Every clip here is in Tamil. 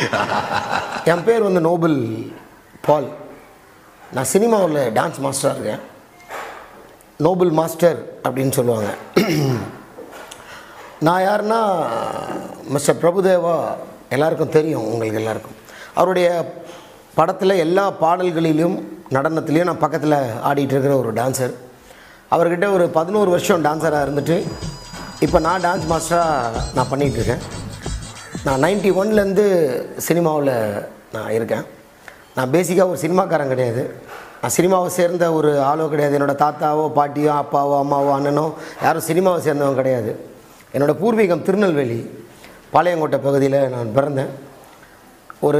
என் பேர் வந்து நோபல் பால். நான் சினிமாவில் டான்ஸ் மாஸ்டராக இருக்கேன். நோபல் மாஸ்டர் அப்படின்னு சொல்லுவாங்க. நான் யாருன்னா மிஸ்டர் பிரபுதேவா எல்லாருக்கும் தெரியும். உங்களுக்கு எல்லாருக்கும் அவருடைய படத்தில் எல்லா பாடல்களிலும் நடனத்துலேயும் நான் பக்கத்தில் ஆடிட்டு இருக்கிற ஒரு டான்ஸர். அவர்கிட்ட ஒரு 11 வருஷம் டான்ஸராக இருந்துட்டு இப்போ நான் டான்ஸ் மாஸ்டராக நான் பண்ணிகிட்ருக்கேன். நான் 91லேருந்து சினிமாவில் நான் இருக்கேன். நான் பேசிக்காக ஒரு சினிமாக்காரன் கிடையாது. நான் சினிமாவை சேர்ந்த ஒரு ஆளோ கிடையாது. என்னோடய தாத்தாவோ பாட்டியோ அப்பாவோ அம்மாவோ அண்ணனோ யாரும் சினிமாவை சேர்ந்தவங்க கிடையாது. என்னோடய பூர்வீகம் திருநெல்வேலி பாளையங்கோட்டை பகுதியில் நான் பிறந்தேன். ஒரு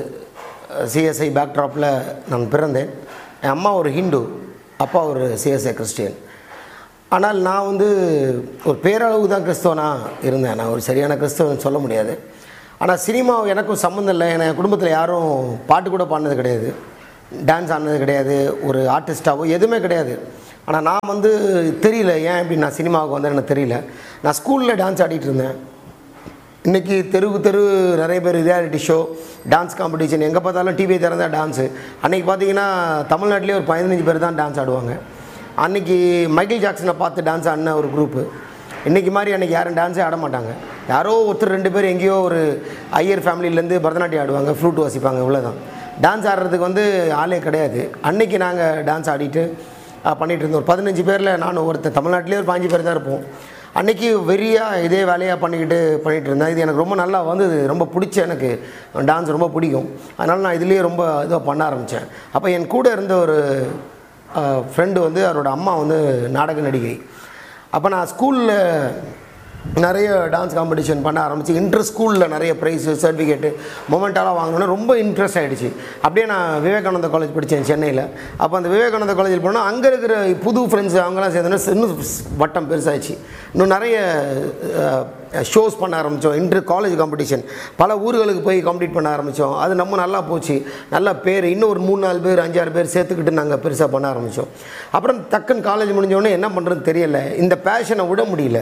சிஎஸ்ஐ பேக்ட்ராப்பில் நான் பிறந்தேன். என் அம்மா ஒரு ஹிந்து, அப்பா ஒரு சிஎஸ்ஐ கிறிஸ்டியன். ஆனால் நான் வந்து ஒரு பேரளவு தான் கிறிஸ்தவனாக இருந்தேன். நான் ஒரு சரியான கிறிஸ்தவன் சொல்ல முடியாது. ஆனால் சினிமா எனக்கும் சம்மந்தம் இல்லை. என் குடும்பத்தில் யாரும் பாட்டு கூட பாடினது கிடையாது, டான்ஸ் ஆடினது கிடையாது, ஒரு ஆர்டிஸ்டாவோ எதுவுமே கிடையாது. ஆனால் நான் வந்து தெரியல ஏன் இப்படி நான் சினிமாவுக்கு வந்தேன் எனக்கு தெரியல. நான் ஸ்கூலில் டான்ஸ் ஆடிட்டு இருந்தேன். இன்றைக்கி தெரு நிறைய பேர் ரியாலிட்டி ஷோ, டான்ஸ் காம்படிஷன், எங்கே பார்த்தாலும் டிவி திறந்தால் டான்ஸு. அன்றைக்கி பார்த்தீங்கன்னா தமிழ்நாட்டிலே ஒரு 15 பேர் தான் டான்ஸ் ஆடுவாங்க. அன்றைக்கி மைக்கேல் ஜாக்சனை பார்த்து டான்ஸ் ஆடின ஒரு குரூப்பு. இன்றைக்கி மாதிரி அன்றைக்கி யாரும் டான்ஸே ஆட மாட்டாங்க. யாரோ ஒருத்தர் 2 பேர் எங்கேயோ ஒரு ஐயர் ஃபேமிலியிலேருந்து பரதநாட்டியம் ஆடுவாங்க, ஃப்ளூட் வாசிப்பாங்க, இவ்வளோதான். டான்ஸ் ஆடுறதுக்கு வந்து ஆளே கிடையாது. அன்றைக்கி நாங்கள் டான்ஸ் ஆடிட்டு பண்ணிகிட்டு இருந்தோம். ஒரு 15 பேரில் நானும் ஒருத்தர். தமிழ்நாட்டிலே ஒரு 5 பேர் தான் இருப்போம். அன்றைக்கி வெறியாக இதே வேலையாக பண்ணிக்கிட்டு இருந்தேன். இது எனக்கு ரொம்ப நல்லா வந்தது, ரொம்ப பிடிச்ச, எனக்கு டான்ஸ் ரொம்ப பிடிக்கும். அதனால் நான் இதுலேயே ரொம்ப இதாக பண்ண ஆரம்பித்தேன். அப்போ என் கூட இருந்த ஒரு ஃப்ரெண்டு வந்து அவரோட அம்மா வந்து நாடக நடிகை. அப்போ நான் ஸ்கூலில் நிறைய டான்ஸ் காம்படிஷன் பண்ண ஆரம்பித்து இன்டர் ஸ்கூலில் நிறைய ப்ரைஸு சர்டிஃபிகேட்டு மொமெண்ட்டாலாம் வாங்கினோன்னா ரொம்ப இன்ட்ரெஸ்ட் ஆகிடுச்சு. அப்படியே நான் விவேகானந்தா காலேஜ் படித்தேன் சென்னையில். அப்போ அந்த விவேகானந்தா காலேஜில் போனால் அங்கே இருக்கிற புது ஃப்ரெண்ட்ஸ் அவங்களாம் சேர்ந்தோன்னா இன்னும் வட்டம் பெருசாகிடுச்சு. இன்னும் நிறைய ஷோஸ் பண்ண ஆரம்பித்தோம். இன்டர் காலேஜ் காம்படிஷன் பல ஊர்களுக்கு போய் காம்படிட் பண்ண ஆரம்பித்தோம். அது நம்ம நல்லா போச்சு, நல்லா பேர். இன்னும் ஒரு 3-4 பேர் 5-6 பேர் சேர்த்துக்கிட்டு நாங்கள் பெருசாக பண்ண ஆரம்பித்தோம். அப்புறம் டக்குன்னு காலேஜ் முடிஞ்சோடனே என்ன பண்ணுறதுன்னு தெரியல, இந்த பேஷனை விட முடியல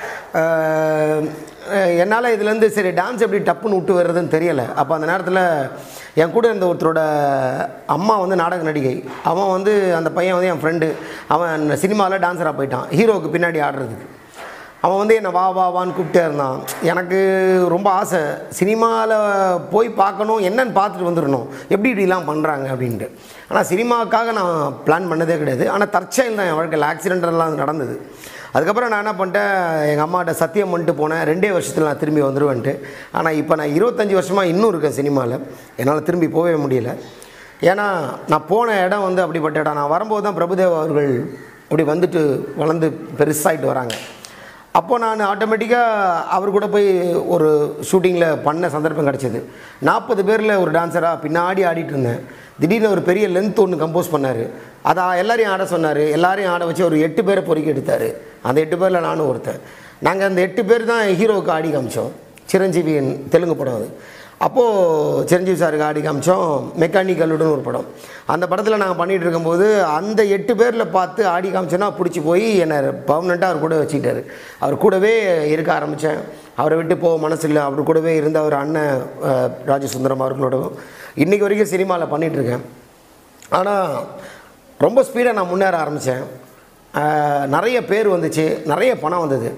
என்னால். இதுலேருந்து சரி டான்ஸ் எப்படி டப்புன்னு விட்டு வர்றதுன்னு தெரியலை. அப்போ அந்த நேரத்தில் என் கூட இருந்த ஒருத்தரோட அம்மா வந்து நாடக நடிகை. அவன் வந்து அந்த பையன் வந்து என் ஃப்ரெண்டு. அவன் சினிமாவில் டான்ஸராக போயிட்டான், ஹீரோவுக்கு பின்னாடி ஆடுறதுக்கு. அவன் வந்து என்னை வான்னு கூப்பிட்டே இருந்தான். எனக்கு ரொம்ப ஆசை, சினிமாவில் போய் பார்க்கணும், என்னன்னு பார்த்துட்டு வந்துடணும், எப்படி இப்படிலாம் பண்ணுறாங்க அப்படின்ட்டு. ஆனால் சினிமாவுக்காக நான் பிளான் பண்ணதே கிடையாது. ஆனால் தற்செயல் தான் என் வாழ்க்கையில் ஆக்சிடென்டெல்லாம் நடந்தது. அதுக்கப்புறம் நான் என்ன பண்ணிட்டேன், எங்கள் அம்மாட்ட சத்தியம் பண்ணிட்டு போனேன் 2 வருஷத்தில் நான் திரும்பி வந்துடுவேன்ட்டு. ஆனால் இப்போ நான் 25 வருஷமாக இன்னும் இருக்கேன் சினிமாவில். என்னால் திரும்பி போகவே முடியல. ஏன்னா நான் போன இடம் வந்து அப்படிப்பட்ட இடம். நான் வரும்போது தான் பிரபுதேவா அவர்கள் அப்படி வந்துட்டு வளர்ந்து பெருசாகிட்டு வராங்க. அப்போது நான் ஆட்டோமேட்டிக்காக அவர் கூட போய் ஒரு ஷூட்டிங்கில் பண்ண சந்தர்ப்பம் கிடச்சிது. 40 பேரில் ஒரு டான்ஸராக பின்னாடி ஆடிட்டு இருந்தேன். திடீர்னு ஒரு பெரிய லென்த் ஒன்று கம்போஸ் பண்ணார். அதை எல்லாரையும் ஆட சொன்னார். எல்லாரையும் ஆட வச்சு ஒரு 8 பேரை பொறுக்கி எடுத்தார். அந்த 8 பேரில் நானும் ஒருத்தன். நாங்கள் அந்த 8 பேர் தான் ஹீரோவுக்கு ஆடி காமிச்சோம். சிரஞ்சீவியின் தெலுங்கு படம் அது. அப்போது சிரஞ்சீவி சாருக்கு ஆடி காமிச்சோம். மெக்கானிக்கலுடன் ஒரு படம். அந்த படத்தில் நாங்கள் பண்ணிகிட்டு இருக்கும்போது அந்த 8 பேரில் பார்த்து ஆடி காமிச்சோன்னா பிடிச்சி போய் என்னை பர்மனெண்ட்டாக அவர் கூட வச்சுக்கிட்டார். அவர் கூடவே இருக்க ஆரம்பித்தேன். அவரை விட்டு போக மனசு இல்லை. அவர் கூடவே இருந்த அவர் அண்ணன் ராஜசுந்தரம் அவர்களோடவும் இன்றைக்கி வரைக்கும் சினிமாவில் பண்ணிகிட்ருக்கேன். ஆனால் ரொம்ப ஸ்பீடாக நான் முன்னேற ஆரம்பித்தேன். நிறைய பேர் வந்துச்சு, நிறைய பணம் வந்தது.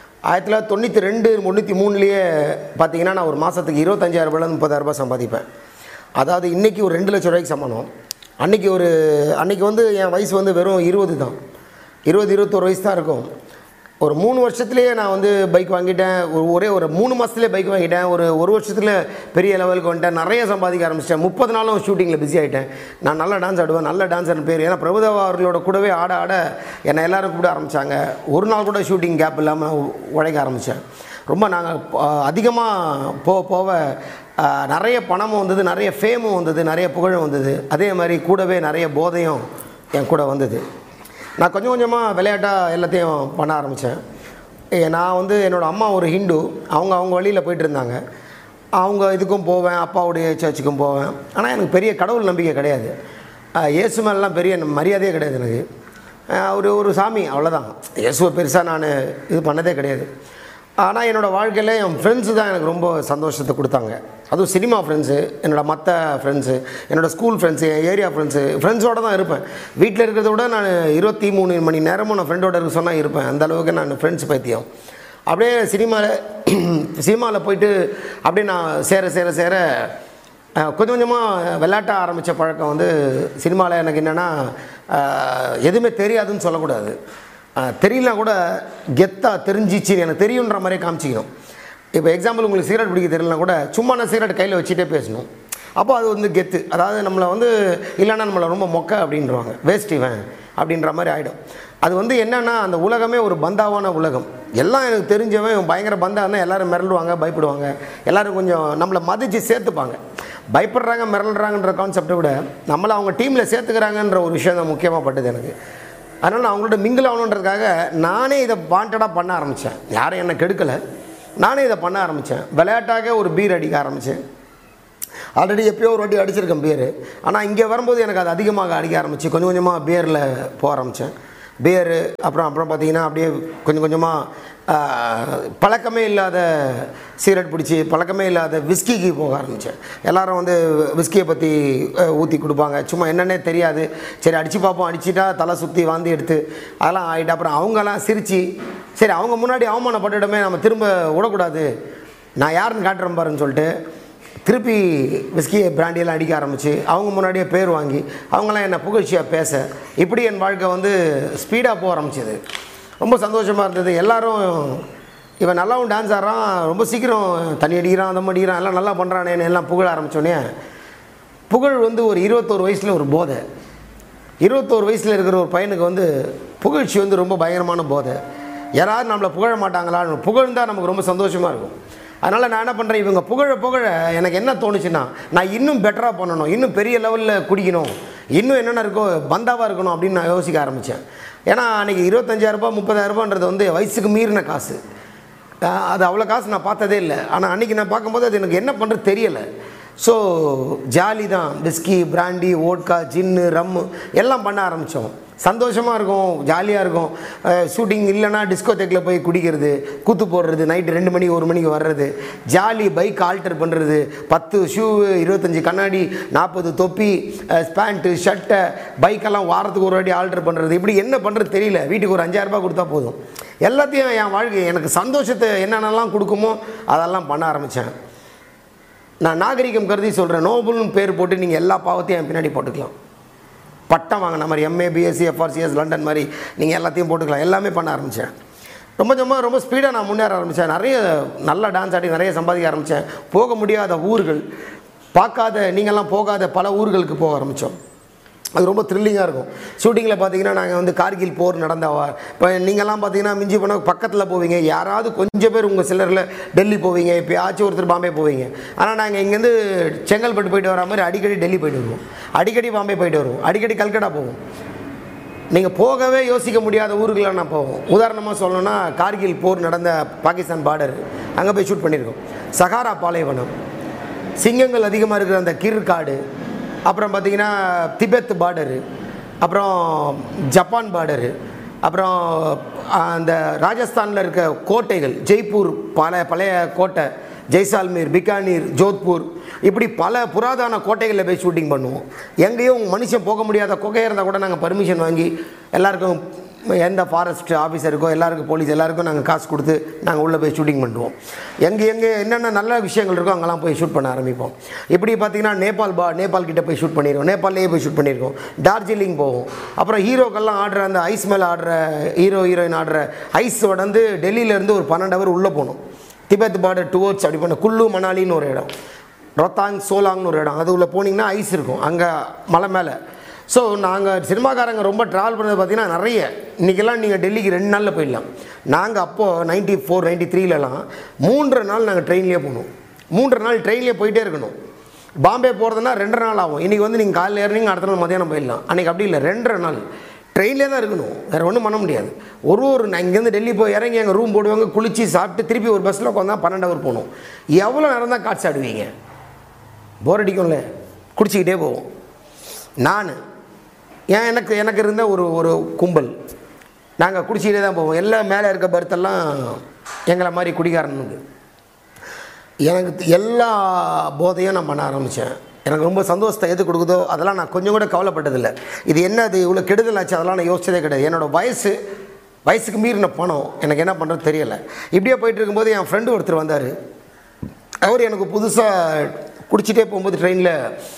1992 93லேயே பார்த்தீங்கன்னா நான் ஒரு மாதத்துக்கு 25,000 30,000 சம்பாதிப்பேன். அதாவது இன்றைக்கி ஒரு 2 லட்சம் ரூபாய்க்கு சமானம். அன்றைக்கி வந்து என் வயசு வந்து வெறும் 20 தான், 21 வயசு தான் இருக்கும். ஒரு 3 வருஷத்துலேயே நான் வந்து பைக் வாங்கிட்டேன். ஒரு 3 மாதத்துலேயே பைக் வாங்கிட்டேன். ஒரு வருஷத்தில் பெரிய லெவலுக்கு வந்துட்டேன். நிறைய சம்பாதிக்க ஆரம்பிச்சிட்டேன். 30 நாளும் ஷூட்டிங்கில் பிஸி ஆகிட்டேன். நான் நல்லா டான்ஸ் ஆடுவேன், நல்ல டான்ஸர்னு பேர். ஏன்னா பிரபுதேவா அவர்களோட கூடவே ஆட என்னை எல்லோரும் கூப்பிட ஆரம்பித்தாங்க. ஒரு நாள் கூட ஷூட்டிங் கேப் இல்லாமல் உழைக்க ஆரம்பித்தேன். ரொம்ப நாங்கள் அதிகமாக போக நிறைய பணமும் வந்தது, நிறைய ஃபேமும் வந்தது, நிறைய புகழும் வந்தது. அதே மாதிரி கூடவே நிறைய போதையும் என் கூட வந்தது. நான் கொஞ்சம் கொஞ்சமாக விளையாட்டாக எல்லாத்தையும் பண்ண ஆரம்பித்தேன். நான் வந்து என்னோடய அம்மா ஒரு ஹிந்து. அவங்க வழியில் போயிட்டு இருந்தாங்க. அவங்க இதுக்கும் போவேன், அப்பாவுடைய சர்ச்சுக்கும் போவேன். ஆனால் எனக்கு பெரிய கடவுள் நம்பிக்கை கிடையாது. இயேசு மேலாம் பெரிய மரியாதையே கிடையாது எனக்கு. ஒரு சாமி அவ்வளோதான். இயேசுவை பெருசாக நான் இது பண்ணதே கிடையாது. ஆனால் என்னோடய வாழ்க்கையில் என் ஃப்ரெண்ட்ஸு தான் எனக்கு ரொம்ப சந்தோஷத்தை கொடுத்தாங்க. அதுவும் சினிமா ஃப்ரெண்ட்ஸு, என்னோடய மற்ற ஃப்ரெண்ட்ஸு, என்னோடய ஸ்கூல் ஃப்ரெண்ட்ஸு, என் ஏரியா ஃப்ரெண்ட்ஸோடு தான் இருப்பேன். வீட்டில் இருக்கிறத விட நான் 23 மணி நேரமும் நான் ஃப்ரெண்டோட இருக்க சொன்னால் இருப்பேன். அந்தளவுக்கு நான் ஃப்ரெண்ட்ஸ் பைத்தியம். அப்படியே சினிமாவில் போயிட்டு அப்படியே நான் சேர கொஞ்சம் கொஞ்சமாக விளையாட்ட ஆரம்பித்த பழக்கம் வந்து சினிமாவில் எனக்கு என்னென்னா எதுவுமே தெரியாதுன்னு சொல்லக்கூடாது. தெரியலனா கூட கெத்தாக தெரிஞ்சிச்சு எனக்கு தெரியுன்ற மாதிரியே காமிச்சிக்கணும். இப்போ எக்ஸாம்பிள் உங்களுக்கு சிகரெட் பிடிக்க தெரியலனா கூட சும்மா நான் சிகரெட் கையில் வச்சுட்டே பேசணும். அப்போ அது வந்து கெத்து. அதாவது நம்மளை வந்து இல்லைன்னா நம்மளை ரொம்ப மொக்க அப்படின்றவாங்க, வேஸ்ட் இவன் அப்படின்ற மாதிரி ஆகிடும். அது வந்து என்னென்னா அந்த உலகமே ஒரு பந்தாவான உலகம். எல்லாம் எனக்கு தெரிஞ்சவன் பயங்கர பந்தா இருந்தால் எல்லோரும் மிரளுவாங்க, பயப்படுவாங்க, எல்லோரும் கொஞ்சம் நம்மளை மதித்து சேர்த்துப்பாங்க. பயப்படுறாங்க மிரளுறாங்கன்ற கான்செப்டை விட நம்மளை அவங்க டீமில் சேர்த்துக்கிறாங்கன்ற ஒரு விஷயம் தான் முக்கியமாக பட்டது எனக்கு. அதனால் நான் அவங்களோட மிங்கிள் ஆகணுன்றதுக்காக நானே இதை வாண்டடாக பண்ண ஆரம்பித்தேன். யாரும் என்னை கெடுக்கலை, நானே இதை பண்ண ஆரம்பித்தேன். விளையாட்டாக ஒரு பீர் அடிக்க ஆரம்பித்தேன். ஆல்ரெடி எப்போயோ ஒரு வாட்டி அடிச்சிருக்கேன் பீரு. ஆனால் இங்கே வரும்போது எனக்கு அது அதிகமாக அடிக்க ஆரம்பிச்சு கொஞ்சம் கொஞ்சமாக பியரில் போக ஆரம்பித்தேன். பியரு அப்புறம் பார்த்திங்கன்னா அப்படியே கொஞ்சம் கொஞ்சமாக பழக்கமே இல்லாத சிகரெட் பிடிச்சி பழக்கமே இல்லாத விஸ்கிக்கு போக ஆரம்பித்தேன். எல்லோரும் வந்து விஸ்கியை பற்றி ஊற்றி கொடுப்பாங்க, சும்மா என்னென்னே தெரியாது. சரி அடித்து பார்ப்போம், அடிச்சுட்டா தலை சுற்றி வாந்தி எடுத்து அதெல்லாம் ஆகிட்டு அப்புறம் அவங்கெல்லாம் சிரித்து சரி அவங்க முன்னாடி அவமானப்பட்டுடமே நம்ம திரும்ப விடக்கூடாது, நான் யாருன்னு காட்டுறேன் பாருன்னு சொல்லிட்டு திருப்பி விஸ்கியை பிராண்டியெல்லாம் அடிக்க ஆரம்பித்து அவங்க முன்னாடியே பேர் வாங்கி அவங்களாம் என்னை புகழ்ச்சியாக பேச இப்படி என் வாழ்க்கை வந்து ஸ்பீடாக போக ஆரம்பிச்சிது. ரொம்ப சந்தோஷமாக இருந்தது. எல்லோரும் இவன் நல்லாவும் டான்ஸ் ஆடுறான், ரொம்ப சீக்கிரம் தண்ணி அடிக்கிறான், தம் அடிக்கிறான், எல்லாம் நல்லா பண்ணுறானேன்னு எல்லாம் புகழ ஆரம்பித்தோடனே புகழ் வந்து ஒரு 21 வயசில் ஒரு போதை. 21 வயசில் இருக்கிற ஒரு பையனுக்கு வந்து புகழ்ச்சி வந்து ரொம்ப பயங்கரமான போதை. யாராவது நம்மளை புகழ மாட்டாங்களா, புகழ்ந்தால் நமக்கு ரொம்ப சந்தோஷமாக இருக்கும். அதனால் நான் என்ன பண்ணுறேன், இவங்க புகழ எனக்கு என்ன தோணுச்சுன்னா நான் இன்னும் பெட்டராக பண்ணணும், இன்னும் பெரிய லெவலில் குடிக்கணும், இன்னும் என்னென்ன இருக்கோ பந்தாவாக இருக்கணும் அப்படின்னு நான் யோசிக்க ஆரம்பித்தேன். ஏன்னா அன்றைக்கி 25,000 30,000 வந்து வயசுக்கு மீறின காசு. அது அவ்வளோ காசு நான் பார்த்ததே இல்லை. ஆனால் அன்றைக்கி நான் பார்க்கும்போது அது எனக்கு என்ன பண்ணுறது தெரியலை. ஸோ ஜாலி தான், விஸ்கி, பிராண்டி, ஓட்கா, ஜின்னு, ரம்மு எல்லாம் பண்ண ஆரம்பித்தோம். சந்தோஷமாக இருக்கும், ஜாலியாக இருக்கும். ஷூட்டிங் இல்லைன்னா டிஸ்கோதேக்கில் போய் குடிக்கிறது, கூத்து போடுறது, நைட்டு 2 மணி 1 மணிக்கு வர்றது, ஜாலி பைக் ஆல்டர் பண்ணுறது, 10 ஷூ, 25 கண்ணாடி, 40 தொப்பி, பேண்ட்டு, ஷர்ட்டை, பைக்கெல்லாம் வாரத்துக்கு ஒரு வாட்டி ஆல்டர் பண்ணுறது. இப்படி என்ன பண்ணுறது தெரியல. வீட்டுக்கு ஒரு 5,000 கொடுத்தா போதும். எல்லாத்தையும் என் வாழ்க்கை எனக்கு சந்தோஷத்தை என்னென்னலாம் கொடுக்குமோ அதெல்லாம் பண்ண ஆரம்பித்தேன். நான் நாகரிகம் கருதி சொல்கிறேன், நோபல்னு பேர் போட்டு நீங்கள் எல்லா பாவத்தையும் என் பின்னாடி போட்டுக்கலாம். பட்டம் வாங்கின மாதிரி MA, BSc, FRCS, லண்டன் மாதிரி நீங்கள் எல்லாத்தையும் போட்டுக்கலாம். எல்லாமே பண்ண ஆரம்பித்தேன். ரொம்ப ஸ்பீடாக நான் முன்னேற ஆரம்பித்தேன். நிறைய நல்லா டான்ஸ் ஆடி நிறைய சம்பாதிக்க ஆரம்பித்தேன். போக முடியாத ஊர்கள், நீங்கள்லாம் போகாத பல ஊர்களுக்கு போக ஆரம்பித்தோம். அது ரொம்ப த்ரில்லிங்காக இருக்கும். ஷூட்டிங்கில் பார்த்தீங்கன்னா நாங்கள் வந்து கார்கில் போர் நடந்தவா, இப்போ நீங்கள்லாம் பார்த்தீங்கன்னா மிஞ்சி போனால் பக்கத்தில் போவீங்க, யாராவது கொஞ்சம் பேர் உங்கள் சிலரில் டெல்லி போவீங்க, எப்போயாச்சும் ஒருத்தர் பாம்பே போவீங்க. ஆனால் நாங்கள் இங்கேருந்து செங்கல்பட்டு போயிட்டு வர மாதிரி அடிக்கடி டெல்லி போயிட்டு வருவோம், அடிக்கடி பாம்பே போயிட்டு வருவோம், அடிக்கடி கல்கட்டா போவோம். நீங்கள் போகவே யோசிக்க முடியாத ஊருக்கெலாம் நான் போவோம். உதாரணமாக சொல்லணும்னா கார்கில் போர் நடந்த பாகிஸ்தான் பார்டர், அங்கே போய் ஷூட் பண்ணியிருக்கோம். சஹாரா பாலைவனம், சிங்கங்கள் அதிகமாக இருக்கிற அந்த கிர்காடு, அப்புறம் பார்த்திங்கன்னா திபெத் பார்டரு, அப்புறம் ஜப்பான் பார்டரு, அப்புறம் அந்த ராஜஸ்தானில் இருக்க கோட்டைகள், ஜெய்ப்பூர் பழைய கோட்டை, ஜெய்சால்மீர், பிகானீர், ஜோத்பூர், இப்படி பல புராதன கோட்டைகளில் போய் ஷூட்டிங் பண்ணுவோம். எங்கேயும் மனுஷன் போக முடியாத குகையாக இருந்தால் கூட நாங்கள் பர்மிஷன் வாங்கி எல்லாருக்கும், எந்த ஃபாரஸ்ட் ஆஃபீஸருக்கோ எல்லாருக்கும், போலீஸ் எல்லாருக்கும் நாங்கள் காசு கொடுத்து நாங்கள் உள்ளே போய் ஷூட்டிங் பண்ணுவோம். எங்கே என்னென்ன நல்ல விஷயங்கள் இருக்கோ அங்கெல்லாம் போய் ஷூட் பண்ண ஆரம்பிப்போம். இப்படி பார்த்திங்கன்னா நேபாள் கிட்டே போய் ஷூட் பண்ணிடுவோம், நேபாளிலேயே போய் ஷூட் பண்ணியிருக்கோம். டார்ஜிலிங் போவோம். அப்புறம் ஹீரோக்கெல்லாம் ஆடுற அந்த ஐஸ் மேலே ஆடுற ஹீரோயின் ஆடுற ஐஸ் வந்து டெல்லியிலேருந்து ஒரு 12 ஹவர் உள்ளே போகணும். திபெத் பார்டர் டுவோர்ட்ஸ் அப்படி பண்ண குல்லு மணாலின்னு ஒரு இடம், ரொத்தாங் சோலாங்னு ஒரு இடம், அது உள்ளே போனீங்கன்னா ஐஸ் இருக்கும் அங்கே மலை மேலே. ஸோ நாங்கள் சினிமாக்காரங்க ரொம்ப ட்ராவல் பண்ணது பார்த்திங்கன்னா நிறைய. இன்றைக்கெல்லாம் நீங்கள் டெல்லிக்கு 2 நாளில் போயிடலாம். நாங்கள் அப்போது 94, 93லலாம் 3 நாள் நாங்கள் ட்ரெயின்லேயே போகணும். 3 நாள் ட்ரெயின்லேயே போயிட்டே இருக்கணும். பாம்பே போகிறதுனா 2 நாள் ஆகும். இன்றைக்கி வந்து நீங்கள் காலையில் ஏறினீங்க, அடுத்த நாள் மதியானம் போயிடலாம். அன்றைக்கி அப்படி இல்லை, 2 நாள் ட்ரெயின்லேயே தான் இருக்கணும், வேறு ஒன்றும் பண்ண முடியாது. நான் இங்கேருந்து டெல்லி போய் இறங்கி எங்கள் ரூம் போடுவாங்க, குளித்து சாப்பிட்டு திருப்பி ஒரு பஸ்ஸில் உட்காந்தா 12 ஹவர் போகணும். எவ்வளோ நேரம் தான் காட்சி ஆடுவீங்க? போர் அடிக்கும்ல, குடிச்சிக்கிட்டே போவோம். எனக்கு இருந்த ஒரு கும்பல், நாங்கள் குடிச்சிக்கிட்டே தான் போவோம். எல்லாம் மேலே இருக்க பர்த்தெல்லாம் எங்களை மாதிரி குடிகாரனுக்கு. எனக்கு எல்லா போதையும் நான் பண்ண ஆரம்பித்தேன். எனக்கு ரொம்ப சந்தோஷத்தை எது கொடுக்குதோ அதெல்லாம் நான் கொஞ்சம் கூட கவலைப்பட்டதில்லை. இது என்ன அது இவ்வளோ கெடுதல் ஆச்சு அதெல்லாம் நான் யோசிச்சதே கிடையாது. என்னோடய வயசுக்கு மீறின பணம் எனக்கு என்ன பண்ணுறது தெரியலை. இப்படியே போயிட்டு இருக்கும்போது என் ஃப்ரெண்டு ஒருத்தர் வந்தார். அவர் எனக்கு புதுசாக குடிச்சிட்டே போகும்போது ட்ரெயினில்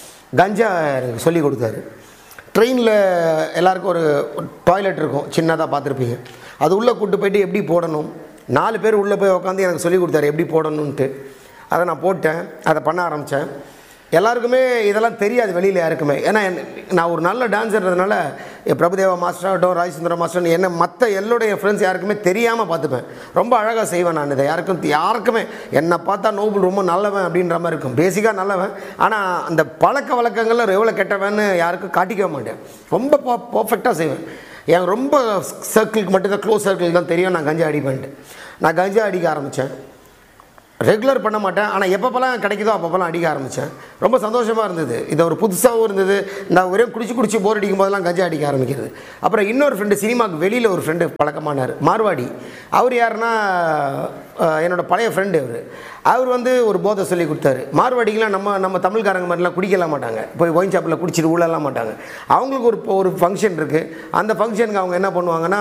கஞ்சா எனக்கு சொல்லி கொடுத்தாரு. ட்ரெயினில் எல்லாருக்கும் ஒரு டாய்லெட் இருக்கும், சின்னதாக பார்த்துருப்பீங்க. அது உள்ளே கூப்பிட்டு போய்ட்டு எப்படி போடணும், 4 பேர் உள்ளே போய் உட்காந்து எனக்கு சொல்லி கொடுத்தாரு எப்படி போடணுன்ட்டு. அதை நான் போட்டேன், அதை பண்ண ஆரம்பித்தேன். எல்லாருக்குமே இதெல்லாம் தெரியாது வெளியில் யாருக்குமே. ஏன்னா நான் ஒரு நல்ல டான்ஸர்ன்றதுனால பிரபுதேவா மாஸ்டர் ஆகட்டும், ராஜசுந்தரம் மாஸ்டர், என்ன மற்ற என்னுடைய ஃப்ரெண்ட்ஸ் யாருக்குமே தெரியாமல் பார்த்துப்பேன். ரொம்ப அழகாக செய்வேன் நான் இதை. யாருக்குமே என்னை பார்த்தா நோபல் ரொம்ப நல்லவன் அப்படின்ற மாதிரி இருக்கும். பேசிக்காக நல்லவன், ஆனால் அந்த பழக்க வழக்கங்களில் எவ்வளோ கெட்டவன்னு யாருக்கும் காட்டிக்க மாட்டேன். ரொம்ப பர்ஃபெக்டாக செய்வேன். எனக்கு ரொம்ப சர்க்கிளுக்கு மட்டும்தான், க்ளோஸ் சர்க்கிள் தான் தெரியும் நான் கஞ்சா அடிப்பேன்ட்டு. நான் கஞ்சா அடிக்க ஆரம்பித்தேன். ரெகுலர் பண்ண மாட்டேன், ஆனால் எப்பப்போலாம் கிடைக்குதோ அப்பப்போலாம் அடிக்க ஆரம்பித்தேன். ரொம்ப சந்தோஷமாக இருந்தது. இது ஒரு புதுசாகவும் இருந்தது. நான் ஒரே குடிச்சு போர் அடிக்கும் போதெல்லாம் கஞ்சா அடிக்க ஆரம்பிக்கிறது. அப்புறம் இன்னொரு ஃப்ரெண்டு, சினிமாவுக்கு வெளியில் ஒரு ஃப்ரெண்டு பழக்கமானார், மார்வாடி. அவர் யாருன்னா என்னோடய பழைய ஃப்ரெண்டு. அவர் வந்து ஒரு போதை சொல்லி கொடுத்தாரு. மார்வாடிக்கெலாம் நம்ம தமிழ்காரங்க மாதிரிலாம் குடிக்கலாம் மாட்டாங்க, போய் ஒயின் ஷாப்பில் குடிச்சிட்டு ஊழலாம் மாட்டாங்க. அவங்களுக்கு ஒரு ஃபங்க்ஷன் இருக்குது. அந்த ஃபங்க்ஷனுக்கு அவங்க என்ன பண்ணுவாங்கன்னா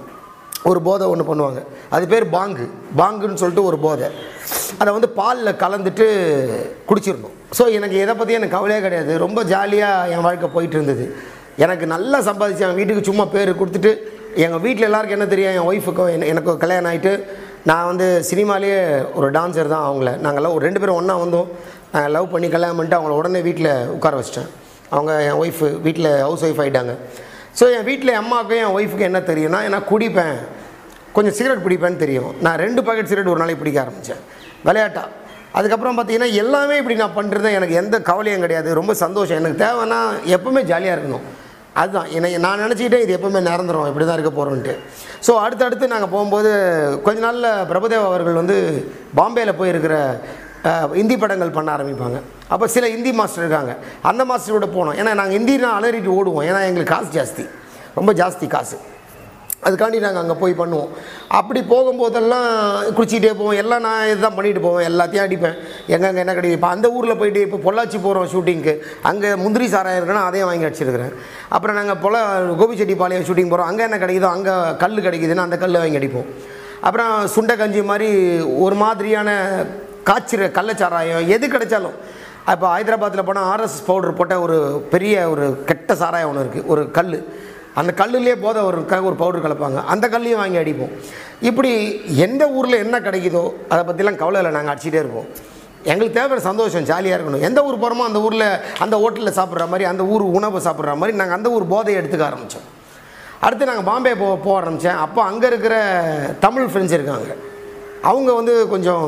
ஒரு போதை ஒன்று பண்ணுவாங்க. அது பேர் பாங்குன்னு சொல்லிட்டு ஒரு போதை. அதை வந்து பாலில் கலந்துட்டு குடிச்சிடணும். ஸோ எனக்கு எதை பற்றி எனக்கு கவலையே கிடையாது. ரொம்ப ஜாலியாக என் வாழ்க்கை போயிட்டு இருந்தது. எனக்கு நல்லா சம்பாதிச்சு என் வீட்டுக்கு சும்மா பேர் கொடுத்துட்டு, எங்கள் வீட்டில் எல்லாருக்கும் என்ன தெரியும், என் ஒய்ஃபுக்கும் எனக்கு கல்யாணம் ஆகிட்டு நான் வந்து சினிமாலேயே ஒரு டான்ஸர் தான். நாங்கள்லாம் ஒரு 2 பேரும் ஒன்றா வந்தோம். நாங்கள் லவ் பண்ணி கல்யாணம் பண்ணிட்டு அவங்கள உடனே வீட்டில் உட்கார வச்சிட்டேன். அவங்க என் ஒய்ஃபு வீட்டில் ஹவுஸ் ஒய்ஃப் ஆகிட்டாங்க. ஸோ என் வீட்டில் அம்மாவுக்கும் என் ஒய்ஃபுக்கு என்ன தெரியும்னா, நான் குடிப்பேன், கொஞ்சம் சிகரெட் பிடிப்பேன்னு தெரியும். நான் 2 பாக்கெட் சிகரெட் ஒரு நாளைக்கு பிடிக்க ஆரம்பித்தேன் விளையாட்டா. அதுக்கப்புறம் பார்த்தீங்கன்னா எல்லாமே இப்படி நான் பண்ணுறது எனக்கு எந்த கவலையும் கிடையாது. ரொம்ப சந்தோஷம். எனக்கு தேவைன்னா எப்போவுமே ஜாலியாக இருக்கணும். அதுதான் நான் நினச்சிக்கிட்டே இது எப்போவுமே நிரந்தரம் இப்படி தான் இருக்க போகிறோன்ட்டு. ஸோ அடுத்தடுத்து நாங்கள் போகும்போது கொஞ்ச நாளில் பிரபுதேவா அவர்கள் வந்து பாம்பேயில் போயிருக்கிற ஹிந்தி படங்கள் பண்ண ஆரம்பிப்பாங்க. அப்போ சில ஹிந்தி மாஸ்டர் இருக்காங்க, அந்த மாஸ்டரோட போனோம். ஏன்னா நாங்கள் ஹிந்தினா அலறிட்டு ஓடுவோம். ஏன்னா எங்களுக்கு காசு ஜாஸ்தி, ரொம்ப ஜாஸ்தி காசு. அதுக்காண்டி நாங்கள் அங்கே போய் பண்ணுவோம். அப்படி போகும்போதெல்லாம் குடிச்சிக்கிட்டே போவோம். எல்லாம் நான் இதுதான் பண்ணிட்டு போவேன், எல்லாத்தையும் அடிப்பேன். எங்கெங்கே என்ன கிடைக்கும். இப்போ அந்த ஊரில் போய்ட்டு இப்போ பொள்ளாச்சி போகிறோம் ஷூட்டிங்க்கு, அங்கே முந்திரி சாராயம் இருக்குன்னா அதையும் வாங்கி அடிச்சிருக்கிறேன். அப்புறம் நாங்கள் கோபிச்செட்டிப்பாளையம் ஷூட்டிங் போகிறோம், அங்கே என்ன கிடைக்குதோ, அங்கே கல் கிடைக்குதுன்னா அந்த கல்லை வாங்கி அடிப்போம். அப்புறம் சுண்டை கஞ்சி மாதிரி ஒரு மாதிரியான காய்ச்சிற கள்ளச்சாராயம் எது கிடைச்சாலும். இப்போ ஹைதராபாத்தில் போனால் ஆர்எஸ்எஸ் பவுடர் போட்ட ஒரு பெரிய ஒரு கெட்ட சாராயம் ஒன்று இருக்குது, ஒரு கல். அந்த கல்லுலேயே போதை ஒரு பவுடர் கலப்பாங்க, அந்த கல்லையும் வாங்கி அடிப்போம். இப்படி எந்த ஊரில் என்ன கிடைக்குதோ அதை பற்றிலாம் கவலை இல்லை, நாங்கள் அடிச்சிட்டே இருப்போம். எங்களுக்கு தேவை சந்தோஷம், ஜாலியாக இருக்கணும். எந்த ஊர் போகிறோமோ அந்த ஊரில் அந்த ஹோட்டலில் சாப்பிட்ற மாதிரி, அந்த ஊர் உணவை சாப்பிட்ற மாதிரி நாங்கள் அந்த ஊர் போதையை எடுத்துக்க ஆரம்பித்தோம். அடுத்து நாங்கள் பாம்பே போக ஆரம்பித்தேன். அப்போ அங்கே இருக்கிற தமிழ் ஃப்ரெண்ட்ஸ் இருக்காங்க. அவங்க வந்து கொஞ்சம்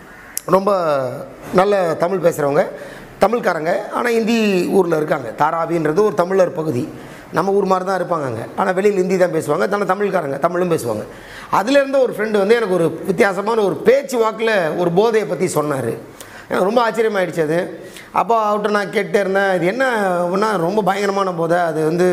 ரொம்ப நல்ல தமிழ் பேசுகிறவங்க, தமிழ்காரங்க. ஆனால் ஹிந்தி ஊரில் இருக்காங்க. தாராவின்றது ஒரு தமிழர் பகுதி, நம்ம ஊர் மாதிரி தான் இருப்பாங்க அங்கே. ஆனால் வெளியில் ஹிந்தி தான் பேசுவாங்க, தானே தமிழ்காரங்க தமிழும் பேசுவாங்க. அதுலேருந்து ஒரு ஃப்ரெண்டு வந்து எனக்கு ஒரு வித்தியாசமான ஒரு பேச்சு வாக்கில் ஒரு போதையை பற்றி சொன்னார். எனக்கு ரொம்ப ஆச்சரியமாகிடுச்சு அது. அப்போ அவர்கிட்ட நான் கேட்டே இருந்தேன், இது என்ன ரொம்ப பயங்கரமான போதை, அது வந்து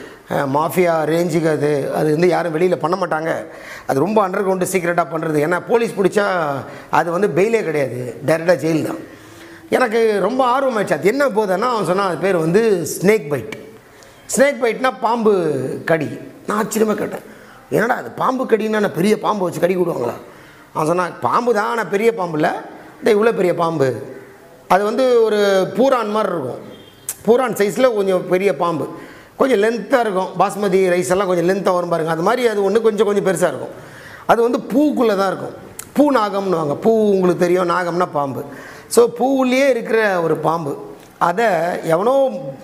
மாஃபியா ரேஞ்சுக்கு அது வந்து யாரும் வெளியில் பண்ண மாட்டாங்க, அது ரொம்ப அண்டர் கிரவுண்டு சீக்ரெட்டாக பண்ணுறது. ஏன்னா போலீஸ் பிடிச்சா அது வந்து பெயிலே கிடையாது, டைரெக்டாக ஜெயில் தான். எனக்கு ரொம்ப ஆர்வமாகிடுச்சு. அது என்ன போதைன்னா அவன் சொன்னால் அது பேர் வந்து ஸ்னேக் பைட். ஸ்னேக் பைட்னால் பாம்பு கடி. நான் ஆச்சரியமாக கேட்டேன், என்னடா அது பாம்பு கடின்னா பெரிய பாம்பு வச்சு கடி விடுவாங்களா? அவன் சொன்னான், பாம்பு தான், ஆனால் பெரிய பாம்பு இல்லை, இந்த இவ்வளோ பெரிய பாம்பு. அது வந்து ஒரு பூரான் மாதிரி இருக்கும், பூரான் சைஸில் கொஞ்சம் பெரிய பாம்பு, கொஞ்சம் லென்த்தாக இருக்கும். பாஸ்மதி ரைஸ் எல்லாம் கொஞ்சம் லென்த்தாக வரும் பாருங்கள், அது மாதிரி அது ஒன்று கொஞ்சம் பெருசாக இருக்கும். அது வந்து பூக்குள்ளே தான் இருக்கும். பூ நாகம்னு வாங்க, பூ உங்களுக்கு தெரியும், நாகம்னா பாம்பு. ஸோ பூவுலேயே இருக்கிற ஒரு பாம்பு. அதை எவனோ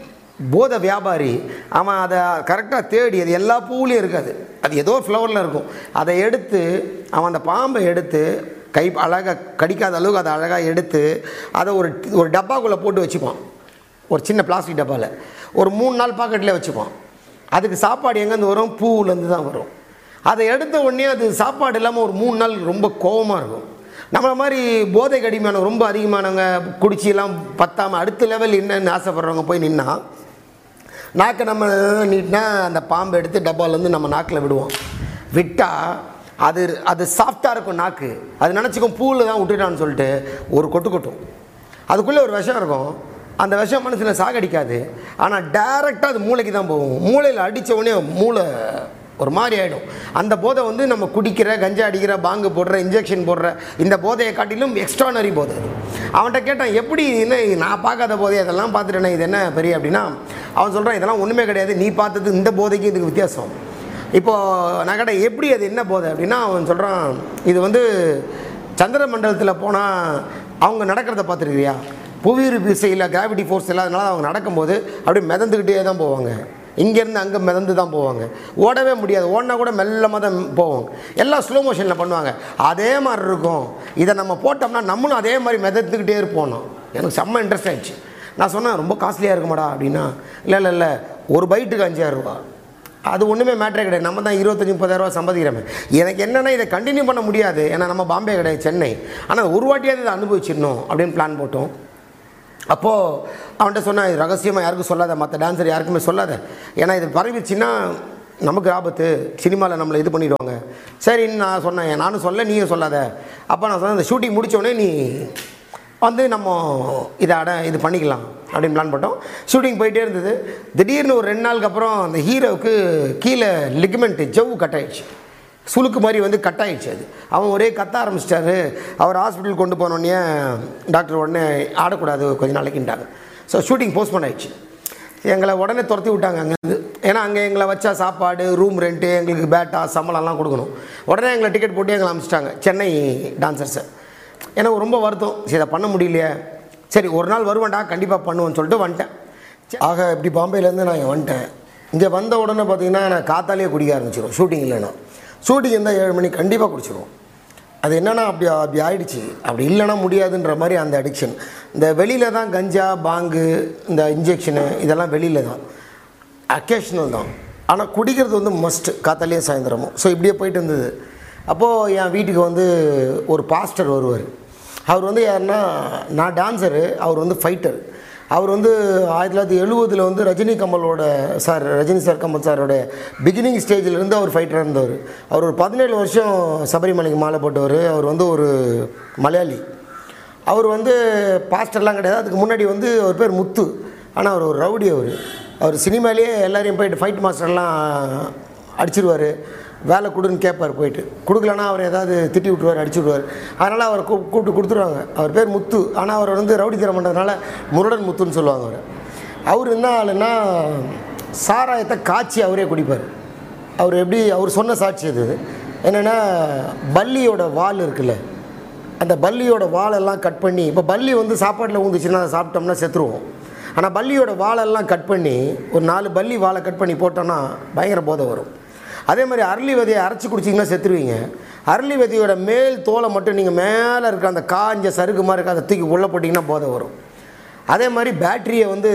போதை வியாபாரி அவன் அதை கரெக்டாக தேடி, அது எல்லா பூவுலேயும் இருக்காது, அது ஏதோ ஃப்ளவரில் இருக்கும். அதை எடுத்து அவன் அந்த பாம்பை எடுத்து அழகாக கடிக்காத அளவுக்கு அதை அழகாக எடுத்து அதை ஒரு டப்பாக்குள்ளே போட்டு வச்சுப்பான். ஒரு சின்ன பிளாஸ்டிக் டப்பாவில் ஒரு 3 நாள் பாக்கெட்டில் வச்சுப்பான். அதுக்கு சாப்பாடு எங்கேருந்து வரும்? பூவுலேருந்து தான் வரும். அதை எடுத்த உடனே அது சாப்பாடு இல்லாமல் ஒரு 3 நாள் ரொம்ப கோபமாக இருக்கும். நம்மளை மாதிரி போதை கடிமையான ரொம்ப அதிகமானவங்க குடிச்சிலாம் பத்தாமல் அடுத்த லெவல் என்னன்னு ஆசைப்படுறவங்க போய் நின்னா நாக்கை நம்ம நீட்டினா அந்த பாம்பை எடுத்து டப்பாலேருந்து நம்ம நாக்கில் விடுவோம். விட்டால் அது அது சாஃப்டாக இருக்கும் நாக்கு, அது நினச்சிக்கும் பூவில் தான் விட்டுட்டான்னு சொல்லிட்டு ஒரு கொட்டு கொட்டும். அதுக்குள்ளே ஒரு விஷம் இருக்கும். அந்த விஷம் மனசில் சாகடிக்காது, ஆனால் டைரெக்டாக அது மூளைக்கு தான் போகும். மூளையில் அடித்த உடனே மூளை ஒரு மாதிரி ஆகிடும். அந்த போதை வந்து நம்ம குடிக்கிற, கஞ்சா அடிக்கிற, பாங்கு போடுற, இன்ஜெக்ஷன் போடுற இந்த போதையை காட்டிலும் எக்ஸ்ட்ரானரி போதை. அவன்கிட்ட கேட்டான், எப்படி என்ன நான் பார்க்காத போதை அதெல்லாம் பார்த்துட்டேனே, இது என்ன பெரிய அப்படின்னா, அவன் சொல்கிறான், இதெல்லாம் ஒன்றுமே கிடையாது, நீ பார்த்தது இந்த போதைக்கு இதுக்கு வித்தியாசம். இப்போது நான் கேட்டேன், எப்படி அது என்ன போதை அப்படின்னா, அவன் சொல்கிறான், இது வந்து சந்திர மண்டலத்தில் போனால் அவங்க நடக்கிறத பார்த்துருக்கிறியா, புவியீர்ப்பு விசையில் கிராவிட்டி ஃபோர்ஸ் இல்லாதனால அவங்க நடக்கும்போது அப்படியே மிதந்துக்கிட்டே தான் போவாங்க, இங்கேருந்து அங்கே மிதந்து தான் போவாங்க, ஓடவே முடியாது, ஓடினா கூட மெல்லமாக தான் போவாங்க, எல்லாம் ஸ்லோ மோஷனில் பண்ணுவாங்க. அதே மாதிரி இருக்கும், இதை நம்ம போட்டோம்னா நம்மளும் அதே மாதிரி மிதந்துக்கிட்டே இருப்போம். எனக்கு செம்ம இன்ட்ரெஸ்ட் ஆகிடுச்சு. நான் சொன்னேன், ரொம்ப காஸ்ட்லியாக இருக்குமாடா அப்படின்னா, இல்லை ஒரு பைட்டுக்கு 5000 ரூபா, அது ஒன்றுமே மேட்டரே கிடையாது, நம்ம தான் 25-30 ரூபா சம்பாதிக்கிறோமே. எனக்கு என்னென்னா இதை கண்டினியூ பண்ண முடியாது, ஏன்னா நம்ம பாம்பே கிடையாது, சென்னை, ஆனால் ஒரு வாட்டியாவது இதை அனுபவிச்சிடணும் அப்படின்னு பிளான் போட்டோம். அப்போது அவன்கிட்ட சொன்னேன், இது ரகசியமாக யாருக்கும் சொல்லாத, மற்ற டான்ஸர் யாருக்குமே சொல்லாத, ஏன்னா இது பரவிச்சுன்னா நமக்கு ஆபத்து, சினிமாவில் நம்மளை இது பண்ணிவிடுவாங்க. சரின்னு நான் சொன்னேன், நானும் சொல்ல நீயும் சொல்லாத. அப்போ நான் சொன்னேன், இந்த ஷூட்டிங் முடித்தோடனே நீ வந்து நம்ம இது பண்ணிக்கலாம் அப்படின்னு பிளான் போட்டோம். ஷூட்டிங் போயிட்டே இருந்தது. திடீர்னு ஒரு 2 நாளுக்கு அப்புறம் அந்த ஹீரோவுக்கு கீழே லிகமெண்ட் ஜவ்வு கட் ஆகிடுச்சு, சுளுக்கு மாதிரி வந்து கட் ஆகிடுச்சு. அது அவன் ஒரே கத்த ஆரம்பிச்சிட்டாரு. அவர் ஹாஸ்பிட்டல் கொண்டு போனோடனே டாக்டர் உடனே ஆடக்கூடாது கொஞ்சம் நாளைக்குன்ட்டாங்க. ஸோ ஷூட்டிங் போஸ்ட்போன் ஆகிடுச்சு. எங்களை உடனே துரத்தி விட்டாங்க அங்கேருந்து. ஏன்னா அங்கே எங்களை வச்சா சாப்பாடு, ரூம் ரெண்ட்டு, எங்களுக்கு பேட்டா சம்பளம்லாம் கொடுக்கணும். உடனே எங்களை டிக்கெட் போட்டு எங்களை அனுப்பிச்சிட்டாங்க சென்னை டான்சர்ஸை. எனக்கு ரொம்ப வருத்தம், சரி இதை பண்ண முடியலையே, சரி ஒரு நாள் வருவேன்டா கண்டிப்பாக பண்ணுவேன்னு சொல்லிட்டு வந்துட்டேன். ஆக இப்படி பாம்பேலேருந்து நான் இங்கே வந்துட்டேன். இங்கே வந்த உடனே பார்த்தீங்கன்னா நான் காத்தாலேயே குடிக்க ஆரம்பிச்சிடும். ஷூட்டிங் இல்லைன்னா, ஷூட்டிங் இருந்தால் 7 மணிக்கு கண்டிப்பாக குடிச்சிடுவோம். அது என்னென்னா அப்படி ஆகிடுச்சு. அப்படி இல்லைன்னா முடியாதுன்ற மாதிரி அந்த அடிக்ஷன். இந்த வெளியில் தான் கஞ்சா, பாங்கு, இந்த இன்ஜெக்ஷனு இதெல்லாம் வெளியில் தான், அக்கேஷ்னல் தான். ஆனால் குடிக்கிறது வந்து மஸ்ட்டு, காத்தாலேயே சாயந்தரமும். ஸோ இப்படியே போயிட்டு இருந்தது. அப்போது என் வீட்டுக்கு வந்து ஒரு பாஸ்டர் வருவார். அவர் வந்து யாருன்னா, நான் டான்ஸரு, அவர் வந்து ஃபைட்டர். அவர் வந்து 1970 வந்து ரஜினி சார் கமல் சாரோட பிகினிங் ஸ்டேஜிலேருந்து அவர் ஃபைட்டராக இருந்தவர். அவர் ஒரு 17 வருஷம் சபரிமலைக்கு மாலை போட்டவர். அவர் வந்து ஒரு மலையாளி. அவர் வந்து பாஸ்டர்லாம் கிடையாது. அதுக்கு முன்னாடி வந்து அவர் பேர் முத்து. ஆனால் அவர் ஒரு ரவுடி. அவர் சினிமாலேயே எல்லாரையும் போயிட்டு ஃபைட் மாஸ்டர்லாம் அடிச்சிருவார். வேலை கொடுன்னு கேட்பார், போயிட்டு கொடுக்கலன்னா அவர் ஏதாவது திட்டி விட்டுருவார், அடிச்சு விடுவார். அதனால் அவர் கூப்பிட்டு கொடுத்துருவாங்க. அவர் பேர் முத்து. ஆனால் அவர் வந்து ரவுடி தரம் பண்ணுறதுனால முருடன் முத்துன்னு சொல்லுவாங்க. அவர் என்ன ஆளுன்னா, சாராயத்தை காய்ச்சி அவரே குடிப்பார். அவர் சொன்ன சாட்சி அது என்னென்னா, பல்லியோட வால் இருக்குல்ல, அந்த பல்லியோட வாலெல்லாம் கட் பண்ணி, இப்போ பல்லி வந்து சாப்பாட்டில் ஊந்துச்சுன்னா அதை சாப்பிட்டோம்னா செத்துருவோம். ஆனால் பல்லியோட வாலெல்லாம் கட் பண்ணி, ஒரு 4 பல்லி வாழை கட் பண்ணி போட்டோன்னா பயங்கர போதை வரும். அதே மாதிரி அரளி விதையை அரைச்சி குடிச்சிங்கன்னா செத்துருவீங்க. அரளி விதையோட மேல் தோலை மட்டும் நீங்கள் மேலே இருக்க அந்த காஞ்ச சறுக்கு மாதிரி இருக்க அதை தூக்கி உள்ளே போட்டிங்கன்னா போதை வரும். அதே மாதிரி பேட்டரியை வந்து